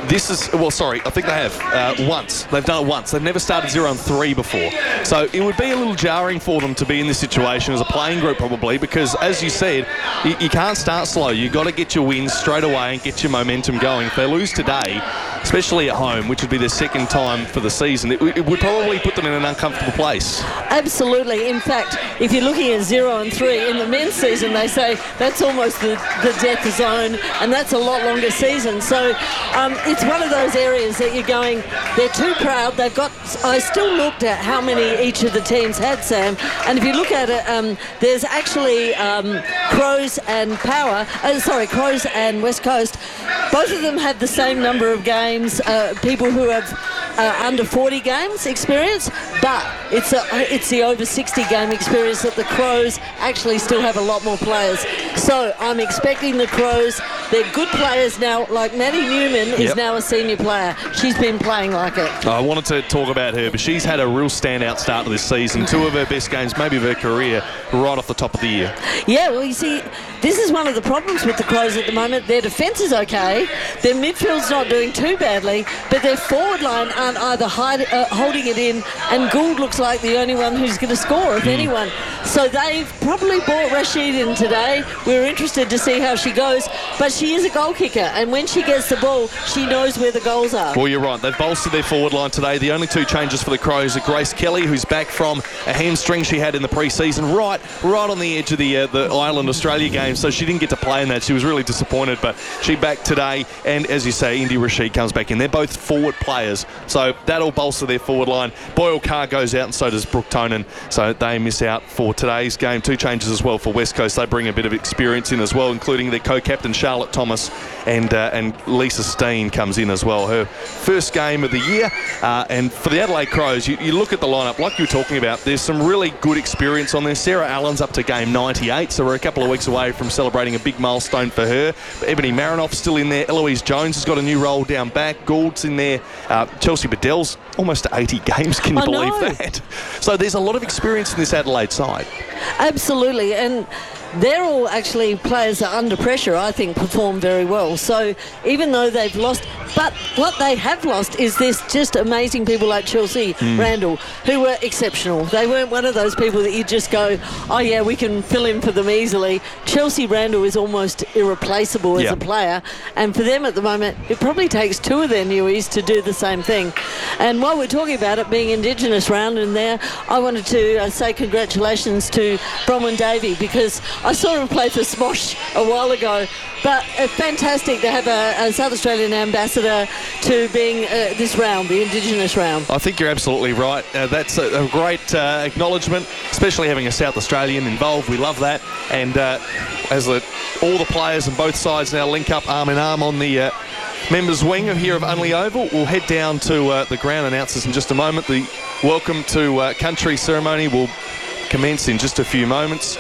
Speaker 20: this is, well, sorry, I think they have uh, once. They've done it once. They've never started zero and three before. So it would be a little jarring for them to be in this situation as a playing group probably, because as you said, you, you can't start slow. You've got to get your wins straight away and get your momentum going. If they lose today, especially at home, which would be their second time for the season, it, it would probably put them in an uncomfortable place.
Speaker 21: Absolutely. In fact, if you're looking at zero and three in the men's season, they say that's almost the, the death zone, and that's a lot longer season. So um, it's one of those areas that you're going, they're too proud. They've got, I still looked at how many each of the teams had, Sam, and if you look at it, um, there's actually um, Crows and Power, uh, sorry, Crows and West Coast, both of them have the same number of games, uh, people who have uh, under forty games experience, but it's a, it's the over sixty game experience that the Crows actually still have a lot more players. So I'm expecting the Crows, they're good players now, like Maddie Newman is
Speaker 20: Yep.
Speaker 21: now a senior player. She's been playing like it.
Speaker 20: I wanted to talk about her, but she's had a real standout start to this season. Two of her best games, maybe of her career, right off the top of the year.
Speaker 21: Yeah, well, you see, this is one of the problems with the Crows at the moment. Their defence is okay, their midfield's not doing too badly, but their forward line aren't either hide, uh, holding it in, and Gould looks like the only one who's going to score, if mm. anyone. So they've probably brought Rashid in today. We're interested to see how she goes, but she is a goal kicker, and when she gets the ball, she knows where the goals are.
Speaker 20: Well, you're right. They've bolstered their forward line today. The only two changes for the Crows are Grace Kelly, who's back from a hamstring she had in the pre-season, right right on the edge of the uh, the Ireland-Australia game, so she didn't get to play in that. She was really disappointed, but she back today, and as you say, Indy Rashid comes back in. They're both forward players, so that'll bolster their forward line. Boyle Carr goes out, and so does Brooke Tonin, so they miss out for today's game. Two changes as well for West Coast. They bring a bit of experience in as well, including their co-captain Charlotte Thomas, and uh, and Lisa Steen comes in as well. Her first game of the year, uh, and for the Adelaide Crows, you, you look at the lineup, like you were talking about, there's some really good experience on there. Sarah Allen's up to game ninety-eight, so we're a couple of weeks away from celebrating a big milestone for her. Ebony Marinoff's still in there. Eloise Jones has got a new role down back. Gould's in there. Uh, Chelsea Bedell's almost to eighty games, can you
Speaker 21: I
Speaker 20: believe
Speaker 21: know.
Speaker 20: that? So there's a lot of experience in this Adelaide side.
Speaker 21: Absolutely, and they're all actually players that under pressure, I think, perform very well. So even though they've lost, but what they have lost is this just amazing people like Chelsea mm. Randall, who were exceptional. They weren't one of those people that you just go, oh yeah, we can fill in for them easily. Chelsea Randall is almost irreplaceable as
Speaker 20: yeah.
Speaker 21: a player, and for them at the moment, it probably takes two of their newies to do the same thing. And while we're talking about it being Indigenous round in there, I wanted to uh, say congratulations to Bronwyn Davey, because I saw him play for Smosh a while ago, but uh, fantastic to have a, a South Australian ambassador to being uh, this round, the Indigenous round.
Speaker 20: I think you're absolutely right. Uh, that's a, a great uh, acknowledgement, especially having a South Australian involved. We love that. And uh, as the, all the players on both sides now link up arm in arm on the uh, members' wing here of Unley Oval, we'll head down to uh, the ground announcers in just a moment. The welcome to uh, country ceremony will commence in just a few moments.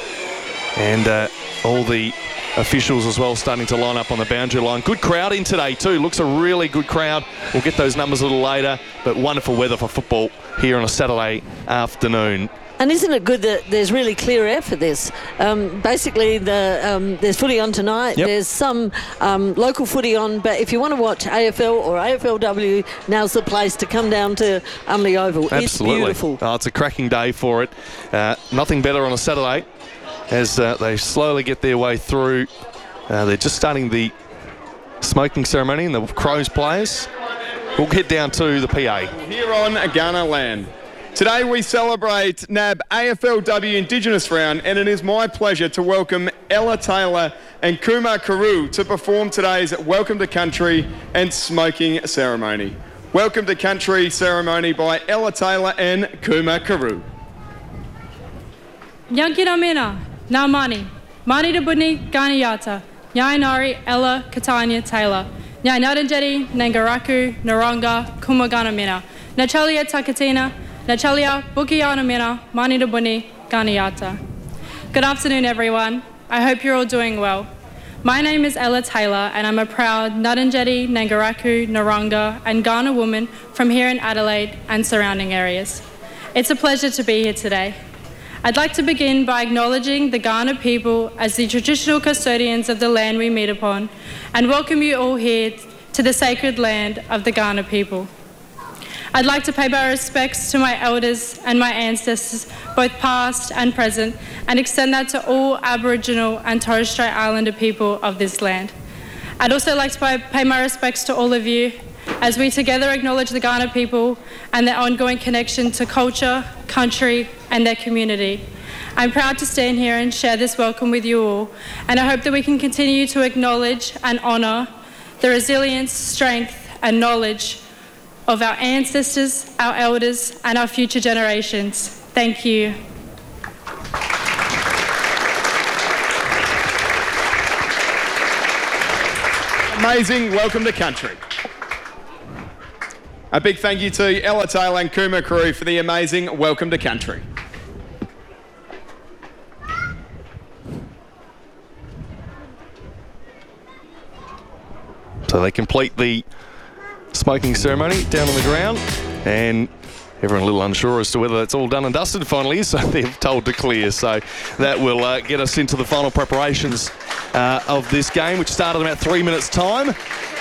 Speaker 20: And uh, all the officials as well starting to line up on the boundary line. Good crowd in today too. Looks a really good crowd. We'll get those numbers a little later, but wonderful weather for football here on a Saturday afternoon.
Speaker 21: And isn't it good that there's really clear air for this? Um, basically, the um, there's footy on tonight.
Speaker 20: Yep.
Speaker 21: There's some um, local footy on, but if you want to watch A F L or A F L W, now's the place to come down to Unley Oval.
Speaker 20: Absolutely.
Speaker 21: It's beautiful.
Speaker 20: Oh, it's a cracking day for it. Uh, nothing better on a Saturday as uh, they slowly get their way through. Uh, they're just starting the smoking ceremony and the Crows players. We'll head down to the P A.
Speaker 1: Here on Agana land. Today we celebrate N A B A F L W Indigenous Round, and it is my pleasure to welcome Ella Taylor and Kumar Karu to perform today's Welcome to Country and Smoking Ceremony. Welcome to Country ceremony by Ella Taylor and Kumar Karu.
Speaker 22: Yankira Mina, Namani, Mani Dabuni, Ganiyata, Nyainari, Ella, Katanya, Taylor, Nyai Nadanjeti, Nangaraku, Naranga, Kumagana Mina, Nachalia Takatina, Nachalia, Bukiana Mina, Mani Dabuni, Ganiyata. Good afternoon, everyone. I hope you're all doing well. My name is Ella Taylor, and I'm a proud Nadanjeti, Nangaraku, Naranga, and Kaurna woman from here in Adelaide and surrounding areas. It's a pleasure to be here today. I'd like to begin by acknowledging the Kaurna people as the traditional custodians of the land we meet upon, and welcome you all here to the sacred land of the Kaurna people. I'd like to pay my respects to my elders and my ancestors, both past and present, and extend that to all Aboriginal and Torres Strait Islander people of this land. I'd also like to pay my respects to all of you as we together acknowledge the Kaurna people and their ongoing connection to culture, country, and their community. I'm proud to stand here and share this welcome with you all, and I hope that we can continue to acknowledge and honour the resilience, strength, and knowledge of our ancestors, our elders, and our future generations. Thank you.
Speaker 1: Amazing. Welcome to country. A big thank you to Ella Taylor and Kuma Carew for the amazing Welcome to Country.
Speaker 20: So they complete the smoking ceremony down on the ground, and everyone a little unsure as to whether that's all done and dusted finally, so they're told to clear. So that will uh, get us into the final preparations uh, of this game, which started in about three minutes' time.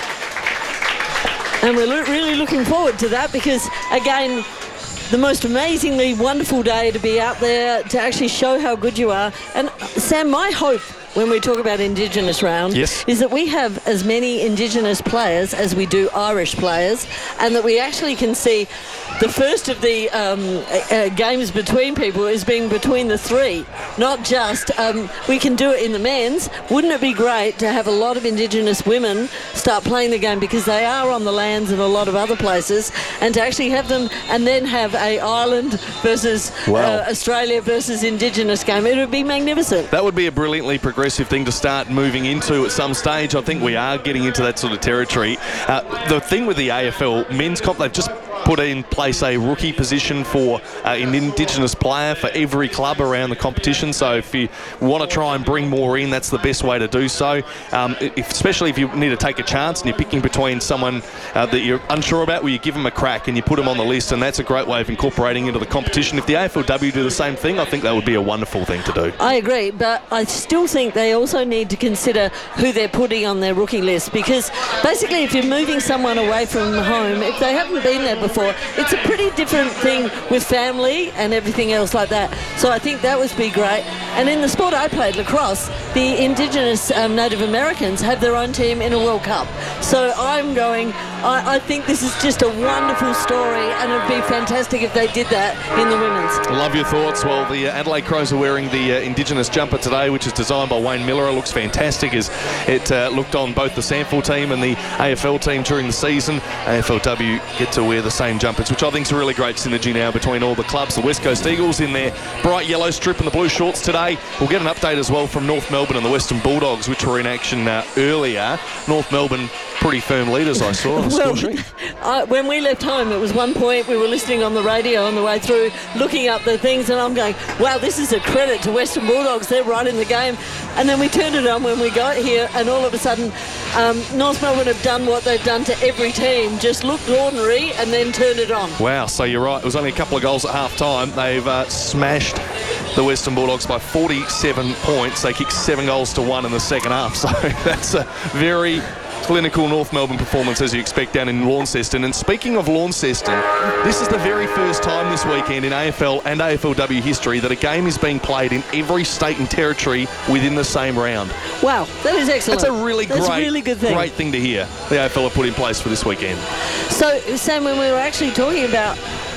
Speaker 21: And we're lo- really looking forward to that because, again, the most amazingly wonderful day to be out there to actually show how good you are. And Sam, my hope when we talk about Indigenous round
Speaker 20: yes.
Speaker 21: is that we have as many Indigenous players as we do Irish players, and that we actually can see the first of the um, uh, games between people is being between the three, not just um, we can do it in the men's. Wouldn't it be great to have a lot of Indigenous women start playing the game, because they are on the lands in a lot of other places, and to actually have them and then have a Ireland versus
Speaker 20: wow.
Speaker 21: uh, Australia versus Indigenous game? It would be magnificent.
Speaker 20: That would be a brilliantly progressive thing to start moving into at some stage. I think we are getting into that sort of territory. Uh, the thing with the A F L men's comp, they've just put in place a rookie position for uh, an Indigenous player for every club around the competition. So if you want to try and bring more in, that's the best way to do so. Um, if, especially if you need to take a chance and you're picking between someone uh, that you're unsure about, well, you give them a crack and you put them on the list, and that's a great way of incorporating into the competition. If the A F L W do the same thing, I think that would be a wonderful thing to do.
Speaker 21: I agree, but I still think they also need to consider who they're putting on their rookie list, because basically if you're moving someone away from home, if they haven't been there before, it's a pretty different thing with family and everything else like that. So I think that would be great. And in the sport I played, lacrosse, the Indigenous um, Native Americans have their own team in a World Cup. So I'm going, I, I think this is just a wonderful story, and it would be fantastic if they did that in the women's.
Speaker 20: I love your thoughts. Well, the uh, Adelaide Crows are wearing the uh, Indigenous jumper today, which is designed by Wayne Miller. It looks fantastic as it uh, looked on both the SANFL team and the A F L team during the season. A F L W get to wear the same jumpers, which I think is a really great synergy now between all the clubs. The West Coast Eagles in their bright yellow strip and the blue shorts today. We'll get an update as well from North Melbourne and the Western Bulldogs, which were in action uh, earlier. North Melbourne pretty firm leaders, I saw on the
Speaker 21: well,
Speaker 20: score sheet.
Speaker 21: I, when we left home, it was one point we were listening on the radio on the way through, looking up the things, and I'm going, wow, this is a credit to Western Bulldogs. They're right in the game. And then we turned it on when we got here, and all of a sudden um, North Melbourne have done what they've done to every team, just looked ordinary and then turned it on.
Speaker 20: Wow, so you're right. It was only a couple of goals at half time. They've uh, smashed the Western Bulldogs by forty-seven points. They kicked seven goals to one in the second half. So that's a very clinical North Melbourne performance, as you expect, down in Launceston. And speaking of Launceston, this is the very first time this weekend in A F L and A F L W history that a game is being played in every state and territory within the same round.
Speaker 21: Wow, that is excellent.
Speaker 20: That's a really
Speaker 21: That's
Speaker 20: great,
Speaker 21: a really good thing.
Speaker 20: great thing to hear the A F L have put in place for this weekend.
Speaker 21: So, Sam, when we were actually talking about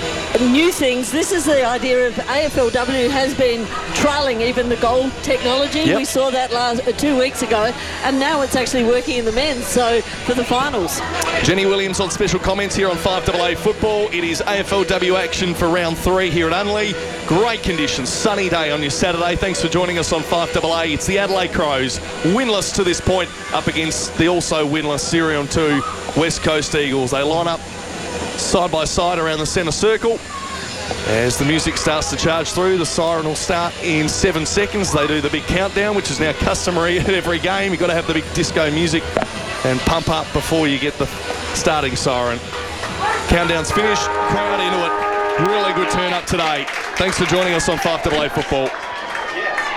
Speaker 21: new things, this is the idea of A F L W has been trialling even the goal technology.
Speaker 20: Yep.
Speaker 21: We saw that last uh, two weeks ago, and now it's actually working in the men's, so for the finals.
Speaker 20: Jenny Williams on special comments here on five A A Football. It is A F L W action for round three here at Unley. Great conditions, sunny day on your Saturday. Thanks for joining us on five A A. It's the Adelaide Crows, winless to this point, up against the also winless Serie A two West Coast Eagles. They line up side by side around the centre circle. As the music starts to charge through, the siren will start in seven seconds. They do the big countdown, which is now customary at every game. You've got to have the big disco music and pump up before you get the starting siren. Countdown's finished, crowd into it. Really good turn up today. Thanks for joining us on five A A Football.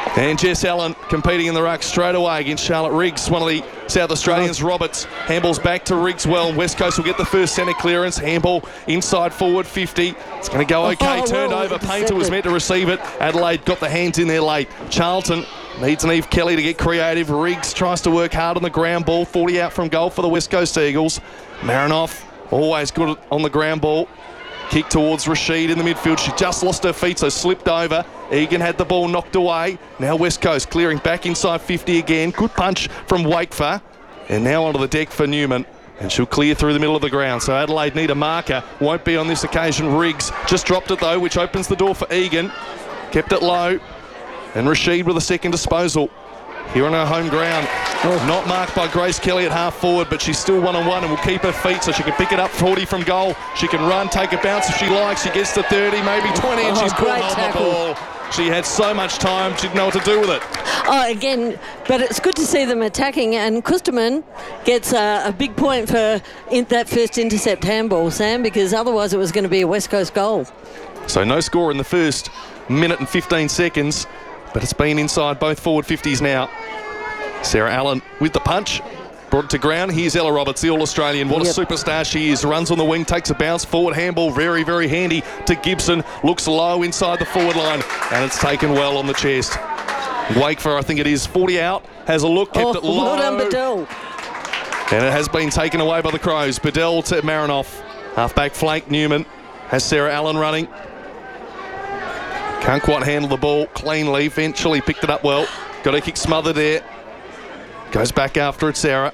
Speaker 20: And Jess Allen competing in the ruck straight away against Charlotte Riggs, one of the South Australians. Roberts handballs back to Riggs well. West Coast will get the first centre clearance. Handball inside forward fifty. It's going to go okay.
Speaker 21: Oh,
Speaker 20: Turned
Speaker 21: well,
Speaker 20: over. Painter was meant to receive it. Adelaide got the hands in there late. Charlton needs an Eve Kelly to get creative. Riggs tries to work hard on the ground ball. forty out from goal for the West Coast Eagles. Marinoff always good on the ground ball. Kick towards Rashid in the midfield. She just lost her feet, so slipped over. Egan had the ball knocked away. Now West Coast clearing back inside fifty again. Good punch from Wakefer. And now onto the deck for Newman. And she'll clear through the middle of the ground. So Adelaide need a marker. Won't be on this occasion. Riggs just dropped it though, which opens the door for Egan. Kept it low. And Rashid with a second disposal. Here on her home ground. Oh. Not marked by Grace Kelly at half forward, but she's still one-on-one and will keep her feet so she can pick it up forty from goal. She can run, take a bounce if she likes. She gets to thirty, maybe twenty, and
Speaker 21: oh,
Speaker 20: she's caught on
Speaker 21: tackle.
Speaker 20: the ball. She had so much time, she didn't know what to do with it.
Speaker 21: Oh, again, but it's good to see them attacking, and Kusterman gets uh, a big point for in that first intercept handball, Sam, because otherwise it was going to be a West Coast goal.
Speaker 20: So no score in the first minute and fifteen seconds, but it's been inside both forward fifties now. Sarah Allen with the punch. Brought it to ground. Here's Ella Roberts, the All-Australian. What yep. a superstar she is. Runs on the wing, takes a bounce. Forward handball, very, very handy to Gibson. Looks low inside the forward line, and it's taken well on the chest. Wakefer, I think it is, forty out. Has a look, kept
Speaker 21: oh,
Speaker 20: it low.
Speaker 21: Well done, Bedell.
Speaker 20: And it has been taken away by the Crows. Bedell to Marinoff. Half-back flank, Newman. Has Sarah Allen running. Can't quite handle the ball cleanly. Eventually picked it up well. Got a kick smothered there. Goes back after it, Sarah.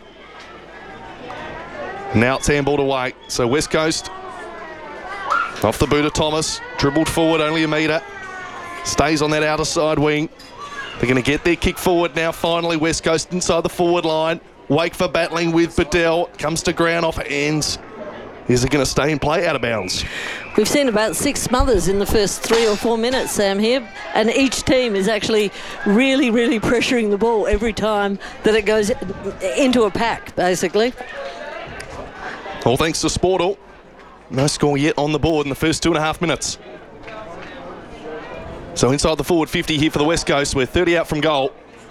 Speaker 20: Now it's handballed away. So West Coast off the boot of Thomas. Dribbled forward only a metre. Stays on that outer side wing. They're going to get their kick forward now. Finally, West Coast inside the forward line. Wakefer battling with Bedell. Comes to ground off ends. Is it going to stay in play? Out of bounds.
Speaker 21: We've seen about six smothers in the first three or four minutes, Sam, here. And each team is actually really, really pressuring the ball every time that it goes into a pack, basically.
Speaker 20: All thanks to Sportal. No score yet on the board in the first two and a half minutes. So inside the forward fifty here for the West Coast. We're thirty out from goal.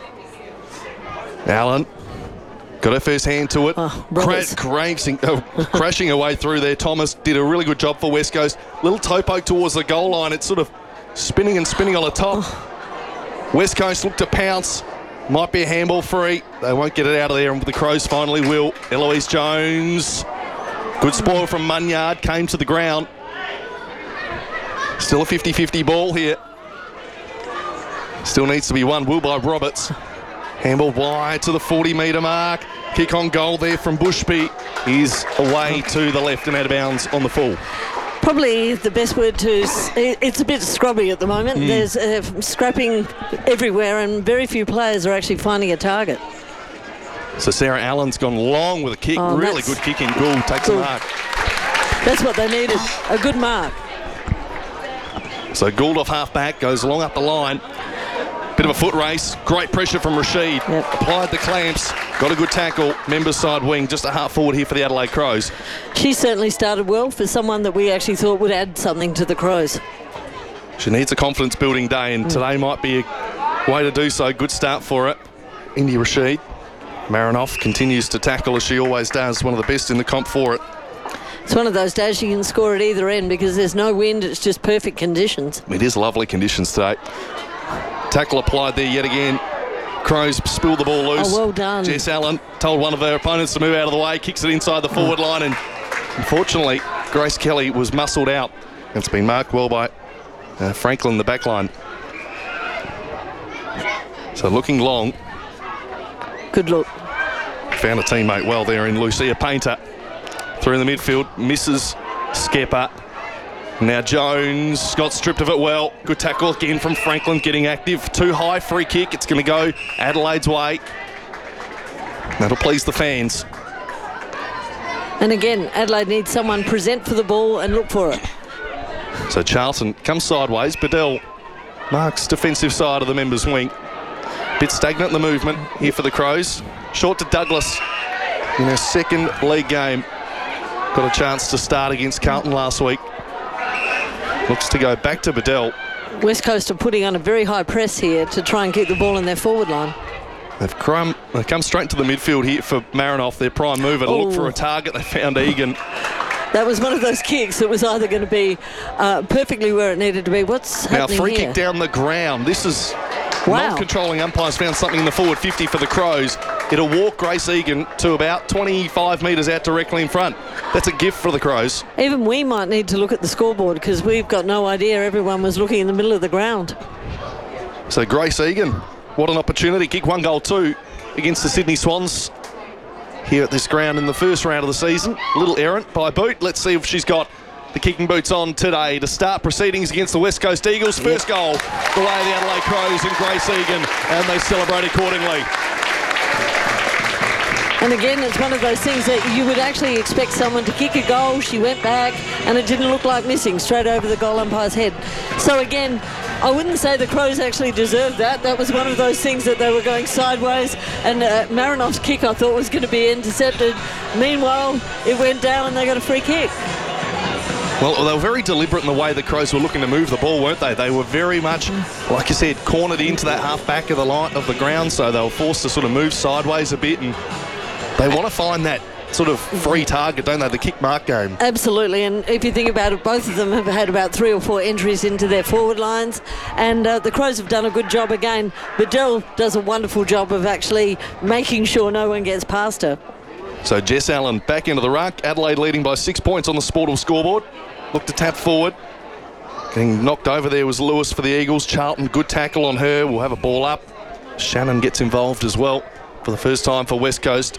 Speaker 20: Allen. Got her first hand to it. Oh, Cra- crashing, oh, crashing her way through there. Thomas did a really good job for West Coast. Little toe poke towards the goal line. It's sort of spinning and spinning on the top. Oh. West Coast look to pounce. Might be a handball free. They won't get it out of there, and the Crows finally will. Eloise Jones. Good spoil from Munyard. Came to the ground. Still a fifty-fifty ball here. Still needs to be won. Will by Roberts. Handball wide to the forty metre mark. Kick on goal there from Bushby is away to the left and out of bounds on the full.
Speaker 21: Probably the best word to... It's a bit scrubby at the moment. Mm. There's uh, scrapping everywhere and very few players are actually finding a target.
Speaker 20: So Sarah Allen's gone long with a kick. Oh, really good kicking. Gould takes Gould. a mark.
Speaker 21: That's what they needed. A good mark.
Speaker 20: So Gould off half back, goes along up the line. Bit of a foot race. Great pressure from Rashid. Yep. Applied the clamps. Got a good tackle. Members side wing. Just a half forward here for the Adelaide Crows.
Speaker 21: She certainly started well for someone that we actually thought would add something to the Crows.
Speaker 20: She needs a confidence building day, and mm. today might be a way to do so. Good start for it. Indy Rashid. Marinoff continues to tackle as she always does. One of the best in the comp for it.
Speaker 21: It's one of those days you can score at either end because there's no wind. It's just perfect conditions.
Speaker 20: It is lovely conditions today. Tackle applied there yet again. Crows spill the ball loose.
Speaker 21: Oh, well done.
Speaker 20: Jess Allen told one of her opponents to move out of the way, kicks it inside the forward oh. line, and unfortunately, Grace Kelly was muscled out. It's been marked well by uh, Franklin, the back line. So looking long.
Speaker 21: Good look.
Speaker 20: Found a teammate well there in Lucia Painter. Through in the midfield, misses Skepper. Now Jones got stripped of it well. Good tackle again from Franklin, getting active. Too high, free kick. It's going to go Adelaide's way. That'll please the fans.
Speaker 21: And again, Adelaide needs someone present for the ball and look for it.
Speaker 20: So Charlton comes sideways. Bedell marks defensive side of the members' wing. Bit stagnant in the movement here for the Crows. Short to Douglas in her second league game. Got a chance to start against Carlton last week. Looks to go back to Bedell.
Speaker 21: West Coast are putting on a very high press here to try and keep the ball in their forward line.
Speaker 20: They've come, they come straight to the midfield here for Marinoff, their prime mover, to
Speaker 21: Oh.
Speaker 20: look for a target. They found Egan.
Speaker 21: That was one of those kicks that was either going to be uh, perfectly where it needed to be. What's
Speaker 20: Now,
Speaker 21: happening
Speaker 20: free
Speaker 21: here?
Speaker 20: kick down the ground. This is
Speaker 21: Wow.
Speaker 20: non-controlling umpires found something in the forward fifty for the Crows. It'll walk Grace Egan to about twenty-five metres out directly in front. That's a gift for the Crows.
Speaker 21: Even we might need to look at the scoreboard because we've got no idea. Everyone was looking in the middle of the ground.
Speaker 20: So Grace Egan, what an opportunity. Kick one goal two against the Sydney Swans here at this ground in the first round of the season. A little errant by boot. Let's see if she's got the kicking boots on today to start proceedings against the West Coast Eagles. First goal, the way of the Adelaide Crows and Grace Egan, and they celebrate accordingly.
Speaker 21: And again, it's one of those things that you would actually expect someone to kick a goal. She went back and it didn't look like missing, straight over the goal umpire's head. So again, I wouldn't say the Crows actually deserved that. That was one of those things that they were going sideways, and uh, Marinoff's kick I thought was going to be intercepted. Meanwhile, it went down and they got a free kick.
Speaker 20: Well, they were very deliberate in the way the Crows were looking to move the ball, weren't they? They were very much, like I said, cornered into that half back of the line of the ground, so they were forced to sort of move sideways a bit, and they want to find that sort of free target, don't they? The kick mark game.
Speaker 21: Absolutely, and if you think about it, both of them have had about three or four entries into their forward lines, and uh, the Crows have done a good job again. Bedell does a wonderful job of actually making sure no one gets past her.
Speaker 20: So Jess Allen back into the ruck. Adelaide leading by six points on the Sportal scoreboard. Look to tap forward. Getting knocked over there was Lewis for the Eagles. Charlton, good tackle on her. We'll have a ball up. Shannon gets involved as well for the first time for West Coast.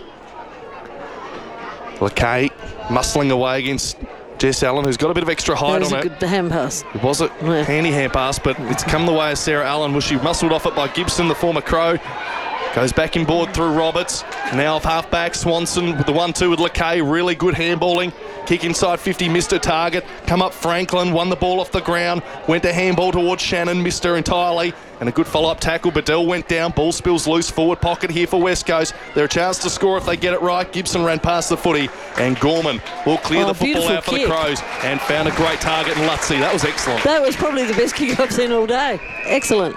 Speaker 20: LeKay muscling away against Jess Allen, who's got a bit of extra height on it.
Speaker 21: That was a good hand pass.
Speaker 20: It was a
Speaker 21: Yeah.
Speaker 20: handy hand pass, but it's come the way of Sarah Allen. Was she muscled off it by Gibson, the former Crow? Goes back in board through Roberts. Now off half-back, Swanson with the one two with LeKay. Really good handballing. Kick inside fifty, missed her target. Come up Franklin, won the ball off the ground. Went to handball towards Shannon, missed her entirely. And a good follow-up tackle. Bedell went down. Ball spills loose. Forward pocket here for West Coast. They're a chance to score if they get it right. Gibson ran past the footy. And Gorman will clear
Speaker 21: Oh,
Speaker 20: the football
Speaker 21: beautiful
Speaker 20: out for
Speaker 21: kick.
Speaker 20: the Crows. And found a great target in Lutzy. That was excellent.
Speaker 21: That was probably the best kick I've seen all day. Excellent.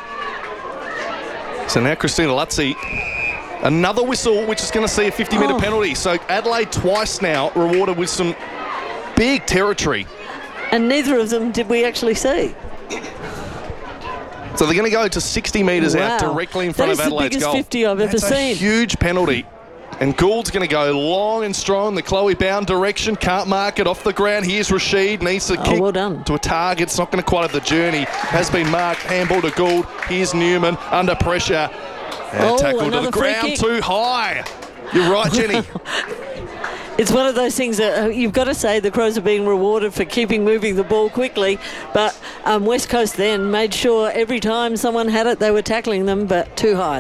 Speaker 20: So now Christina Lutzy, another whistle, which is going to see a fifty metre
Speaker 21: Oh.
Speaker 20: penalty. So Adelaide twice now rewarded with some big territory.
Speaker 21: And neither of them did we actually see.
Speaker 20: So they're going to go to sixty metres out
Speaker 21: Wow.
Speaker 20: directly in front
Speaker 21: That
Speaker 20: of
Speaker 21: is the
Speaker 20: Adelaide's
Speaker 21: biggest
Speaker 20: goal.
Speaker 21: fifty I've ever
Speaker 20: That's a
Speaker 21: seen.
Speaker 20: huge penalty. And Gould's going to go long and strong in the Chloe Bound direction. Can't mark it off the ground. Here's Rashid. Needs to
Speaker 21: Oh,
Speaker 20: kick
Speaker 21: well done.
Speaker 20: to a target. It's not going to quite have the journey. Has been marked. Handball to Gould. Here's Newman under pressure. And
Speaker 21: Oh,
Speaker 20: tackled to the
Speaker 21: another free
Speaker 20: ground
Speaker 21: kick.
Speaker 20: too high. You're right, Jenny.
Speaker 21: It's one of those things that uh, you've got to say the Crows are being rewarded for keeping moving the ball quickly, but um, West Coast then made sure every time someone had it they were tackling them, but too high.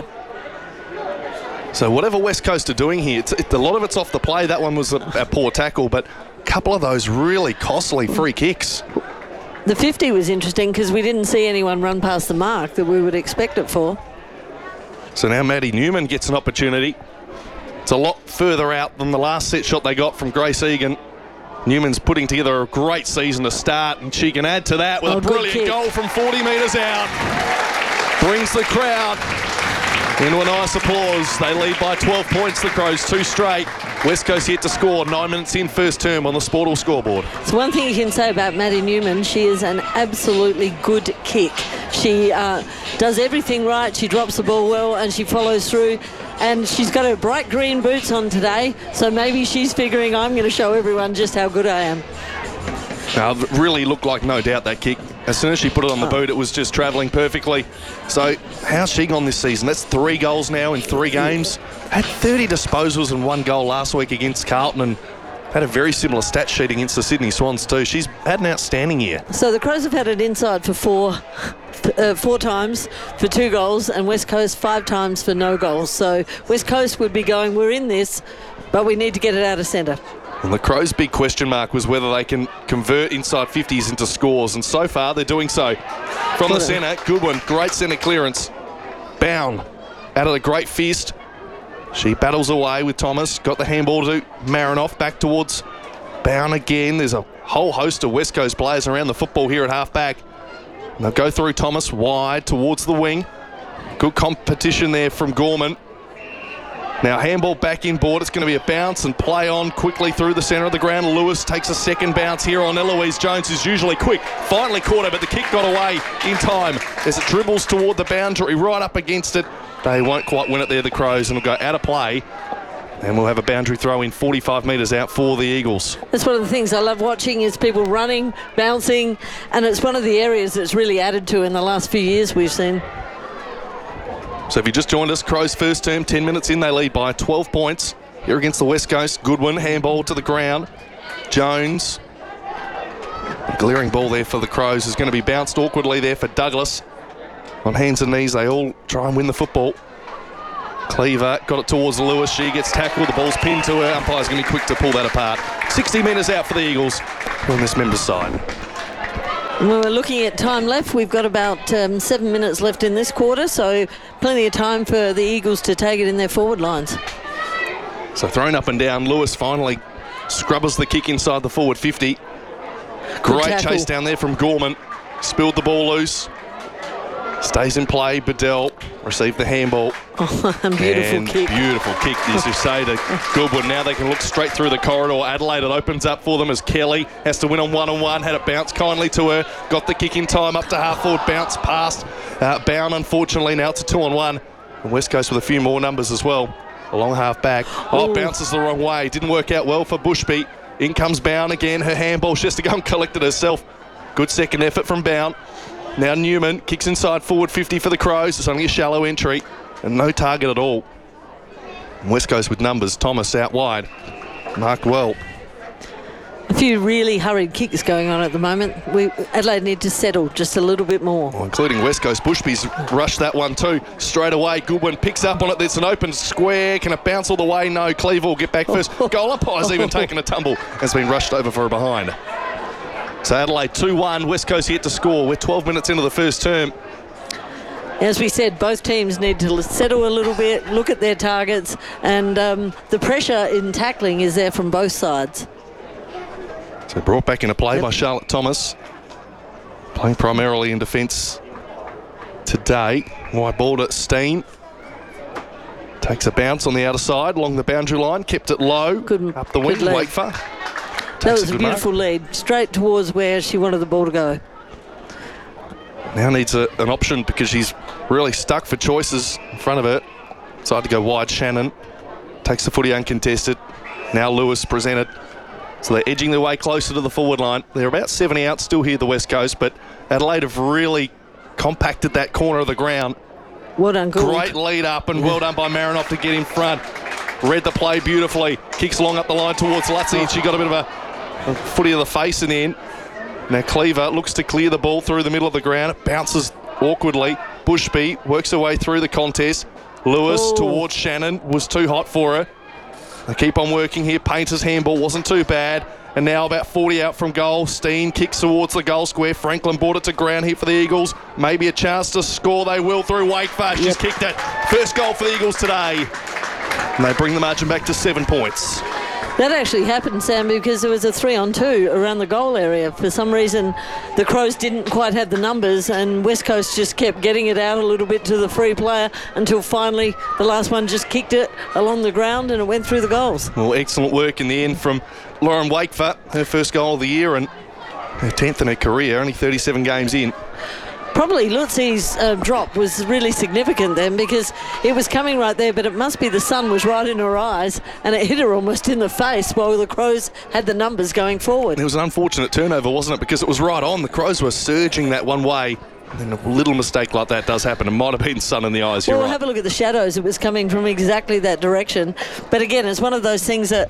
Speaker 20: So whatever West Coast are doing here, it's, it, a lot of it's off the play. That one was a, a poor tackle, but a couple of those really costly free kicks.
Speaker 21: The fifty was interesting because we didn't see anyone run past the mark that we would expect it for.
Speaker 20: So now Maddie Newman gets an opportunity. It's a lot further out than the last set shot they got from Grace Egan. Newman's putting together a great season to start, and she can add to that with
Speaker 21: Oh,
Speaker 20: a
Speaker 21: good
Speaker 20: brilliant
Speaker 21: kick.
Speaker 20: goal from forty metres out. Brings the crowd into a nice applause. They lead by twelve points, the Crows, two straight. West Coast yet to score, nine minutes in first term on the Sportal scoreboard.
Speaker 21: So one thing you can say about Maddie Newman, she is an absolutely good kick. She uh, does everything right, she drops the ball well and she follows through, and she's got her bright green boots on today, so maybe she's figuring I'm going to show everyone just how good I am.
Speaker 20: Now, it really looked like no doubt that kick. As soon as she put it on the boot, it was just travelling perfectly. So how's she gone this season? That's three goals now in three games. Had thirty disposals and one goal last week against Carlton, and had a very similar stat sheet against the Sydney Swans too. She's had an outstanding year.
Speaker 21: So the Crows have had it inside for four, uh, four times for two goals, and West Coast five times for no goals. So West Coast would be going, we're in this, but we need to get it out of centre.
Speaker 20: And the Crows' big question mark was whether they can convert inside fifties into scores, and so far they're doing so. From the centre, good one, great centre clearance. Bound out of the great fist. She battles away with Thomas, got the handball to Marinoff, back towards Bound again. There's a whole host of West Coast players around the football here at half-back. They'll go through Thomas wide towards the wing. Good competition there from Gorman. Now handball back in board. It's going to be a bounce and play on quickly through the centre of the ground. Lewis takes a second bounce here on Eloise Jones, who's usually quick. Finally caught her, but the kick got away in time as it dribbles toward the boundary, right up against it. They won't quite win it there, the Crows, and will go out of play. And we'll have a boundary throw in forty-five metres out for the Eagles.
Speaker 21: That's one of the things I love watching is people running, bouncing, and it's one of the areas that's really added to in the last few years we've seen.
Speaker 20: So if you just joined us, Crows first term, ten minutes in, they lead by twelve points. Here against the West Coast, Goodwin, handball to the ground. Jones, a glaring ball there for the Crows, is going to be bounced awkwardly there for Douglas. On hands and knees, they all try and win the football. Cleaver got it towards Lewis. She gets tackled. The ball's pinned to her. Umpire's going to be quick to pull that apart. sixty metres out for the Eagles on this members' side.
Speaker 21: When we're looking at time left, we've got about um, seven minutes left in this quarter, so plenty of time for the Eagles to take it in their forward lines.
Speaker 20: So thrown up and down. Lewis finally scrubbers the kick inside the forward fifty. Great
Speaker 21: tackle.
Speaker 20: chase down there from Gorman. Spilled the ball loose. Stays in play. Bedell received the handball.
Speaker 21: Oh, beautiful
Speaker 20: and
Speaker 21: kick.
Speaker 20: Beautiful kick, as you say, to Goodwin. Now they can look straight through the corridor. Adelaide, it opens up for them as Kelly has to win on one-on-one. Had it bounce kindly to her. Got the kick in time up to half-forward. Bounce past. Uh, Bound, unfortunately. Now it's a two-on-one. And West Coast with a few more numbers as well. Along half-back. Oh,
Speaker 21: Ooh.
Speaker 20: Bounces the wrong way. Didn't work out well for Bushby. In comes Bound again. Her handball. She has to go and collect it herself. Good second effort from Bound. Now Newman kicks inside forward fifty for the Crows. It's only a shallow entry and no target at all. And West Coast with numbers. Thomas out wide. Marked well.
Speaker 21: A few really hurried kicks going on at the moment. We Adelaide need to settle just a little bit more.
Speaker 20: Well, including West Coast. Bushby's rushed that one too. Straight away, Goodwin picks up on it. There's an open square. Can it bounce all the way? No. Cleaver will get back first. Goal umpire's even taken a tumble. Has been rushed over for a behind. So Adelaide two one, West Coast yet to score. We're twelve minutes into the first term.
Speaker 21: As we said, both teams need to settle a little bit, look at their targets, and um, the pressure in tackling is there from both sides.
Speaker 20: So brought back into play
Speaker 21: Yep.
Speaker 20: by Charlotte Thomas. Playing primarily in defence today. Wide ball to Steen. Takes a bounce on the outer side along the boundary line. Kept it low.
Speaker 21: Good,
Speaker 20: up the wing.
Speaker 21: good lead.
Speaker 20: Wakefer.
Speaker 21: That
Speaker 20: Takes
Speaker 21: was a
Speaker 20: good mark.
Speaker 21: beautiful lead, straight towards where she wanted the ball to go.
Speaker 20: Now needs a, an option because she's really stuck for choices in front of her. Decided to go wide. Shannon takes the footy uncontested. Now Lewis presented. So they're edging their way closer to the forward line. They're about seventy out still here, the West Coast, but Adelaide have really compacted that corner of the ground.
Speaker 21: Well done, Gould.
Speaker 20: Great lead up and well done by Marinoff to get in front. Read the play beautifully. Kicks long up the line towards Lutzy. She got a bit of a, a footy of the face in the end. Now Cleaver looks to clear the ball through the middle of the ground. It bounces awkwardly. Bushby works her way through the contest. Lewis
Speaker 21: Oh.
Speaker 20: towards Shannon. Was too hot for her. They keep on working here. Painter's handball wasn't too bad. And now about forty out from goal. Steen kicks towards the goal square. Franklin brought it to ground here for the Eagles. Maybe a chance to score. They will through Wakefer. She's
Speaker 21: Yep.
Speaker 20: kicked it. First goal for the Eagles today. And they bring the margin back to seven points.
Speaker 21: That actually happened, Sam, because there was a three on two around the goal area. For some reason, the Crows didn't quite have the numbers, and West Coast just kept getting it out a little bit to the free player until finally the last one just kicked it along the ground and it went through the goals.
Speaker 20: Well, excellent work in the end from Lauren Wakefer. Her first goal of the year and her tenth in her career, only thirty-seven games in.
Speaker 21: Probably Lutzy's uh, drop was really significant then because it was coming right there, but it must be the sun was right in her eyes and it hit her almost in the face while the Crows had the numbers going forward.
Speaker 20: It was an unfortunate turnover, wasn't it? Because it was right on. The Crows were surging that one way. And a little mistake like that does happen. It might have been sun in the eyes.
Speaker 21: Well,
Speaker 20: You're right.
Speaker 21: have a look at the shadows. It was coming from exactly that direction. But again, it's one of those things that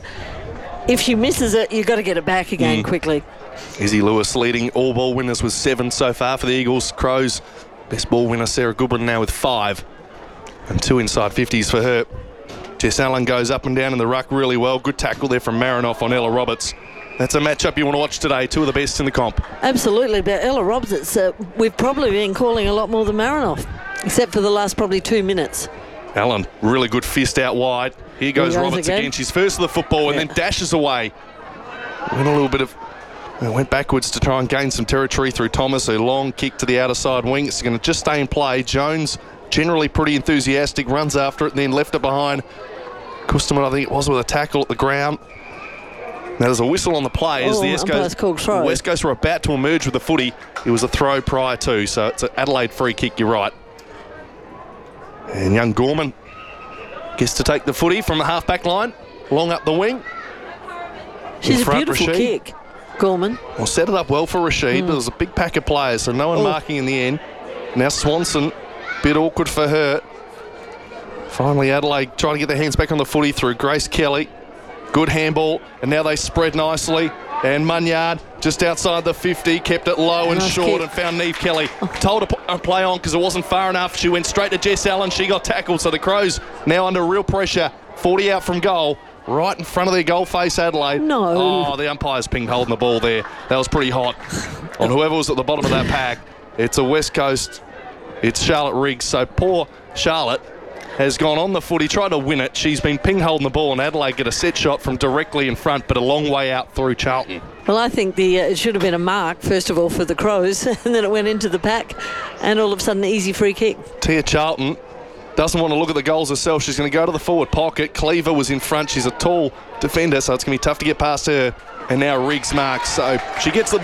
Speaker 21: if she misses it, you've got to get it back again
Speaker 20: Mm.
Speaker 21: quickly.
Speaker 20: Izzy Lewis leading all ball winners with seven so far for the Eagles. Crows, best ball winner Sarah Goodwin now with five. And two inside fifties for her. Jess Allen goes up and down in the ruck really well. Good tackle there from Marinoff on Ella Roberts. That's a matchup you want to watch today. Two of the best in the comp.
Speaker 21: Absolutely, but Ella Roberts, uh, we've probably been calling a lot more than Marinoff, except for the last probably two minutes.
Speaker 20: Allen, really good fist out wide. Here goes,
Speaker 21: Here goes
Speaker 20: Roberts
Speaker 21: again.
Speaker 20: again. She's first to the football and
Speaker 21: Yeah.
Speaker 20: then dashes away. Went a little bit of And went backwards to try and gain some territory through Thomas. A long kick to the outer side wing. It's going to just stay in play. Jones, generally pretty enthusiastic, runs after it and then left it behind. Kusterman, I think it was, with a tackle at the ground. Now there's a whistle on the play as
Speaker 21: Oh,
Speaker 20: the
Speaker 21: umpire's called throw.
Speaker 20: West Coast were about to emerge with the footy. It was a throw prior to, so it's an Adelaide free kick, you're right. And young Gorman gets to take the footy from the half-back line, long up the wing.
Speaker 21: She's
Speaker 20: In
Speaker 21: a
Speaker 20: front,
Speaker 21: beautiful
Speaker 20: Rashid.
Speaker 21: kick, Gorman.
Speaker 20: Well, set it up well for Rashid,
Speaker 21: Mm.
Speaker 20: but there's a big pack of players, so no one
Speaker 21: Oh.
Speaker 20: marking in the end. Now Swanson, bit awkward for her. Finally, Adelaide trying to get their hands back on the footy through Grace Kelly. Good handball, and now they spread nicely. And Munyard just outside the fifty, kept it low and
Speaker 21: Nice
Speaker 20: short
Speaker 21: kick.
Speaker 20: and found Neve Kelly. Told her to p- play on because it wasn't far enough. She went straight to Jess Allen. She got tackled, so the Crows now under real pressure. forty out from goal, right in front of their goal face, Adelaide.
Speaker 21: No.
Speaker 20: Oh, the umpire's ping holding the ball there. That was pretty hot on whoever was at the bottom of that pack. It's a West Coast. It's Charlotte Riggs. So poor Charlotte has gone on the footy, tried to win it. She's been ping holding the ball, and Adelaide get a set shot from directly in front, but a long way out through Charlton.
Speaker 21: Well, I think the uh, it should have been a mark, first of all, for the Crows, and then it went into the pack, and all of a sudden, an easy free kick.
Speaker 20: Tia Charlton doesn't want to look at the goals herself. She's going to go to the forward pocket. Cleaver was in front. She's a tall defender, so it's going to be tough to get past her. And now Riggs marks, so she gets the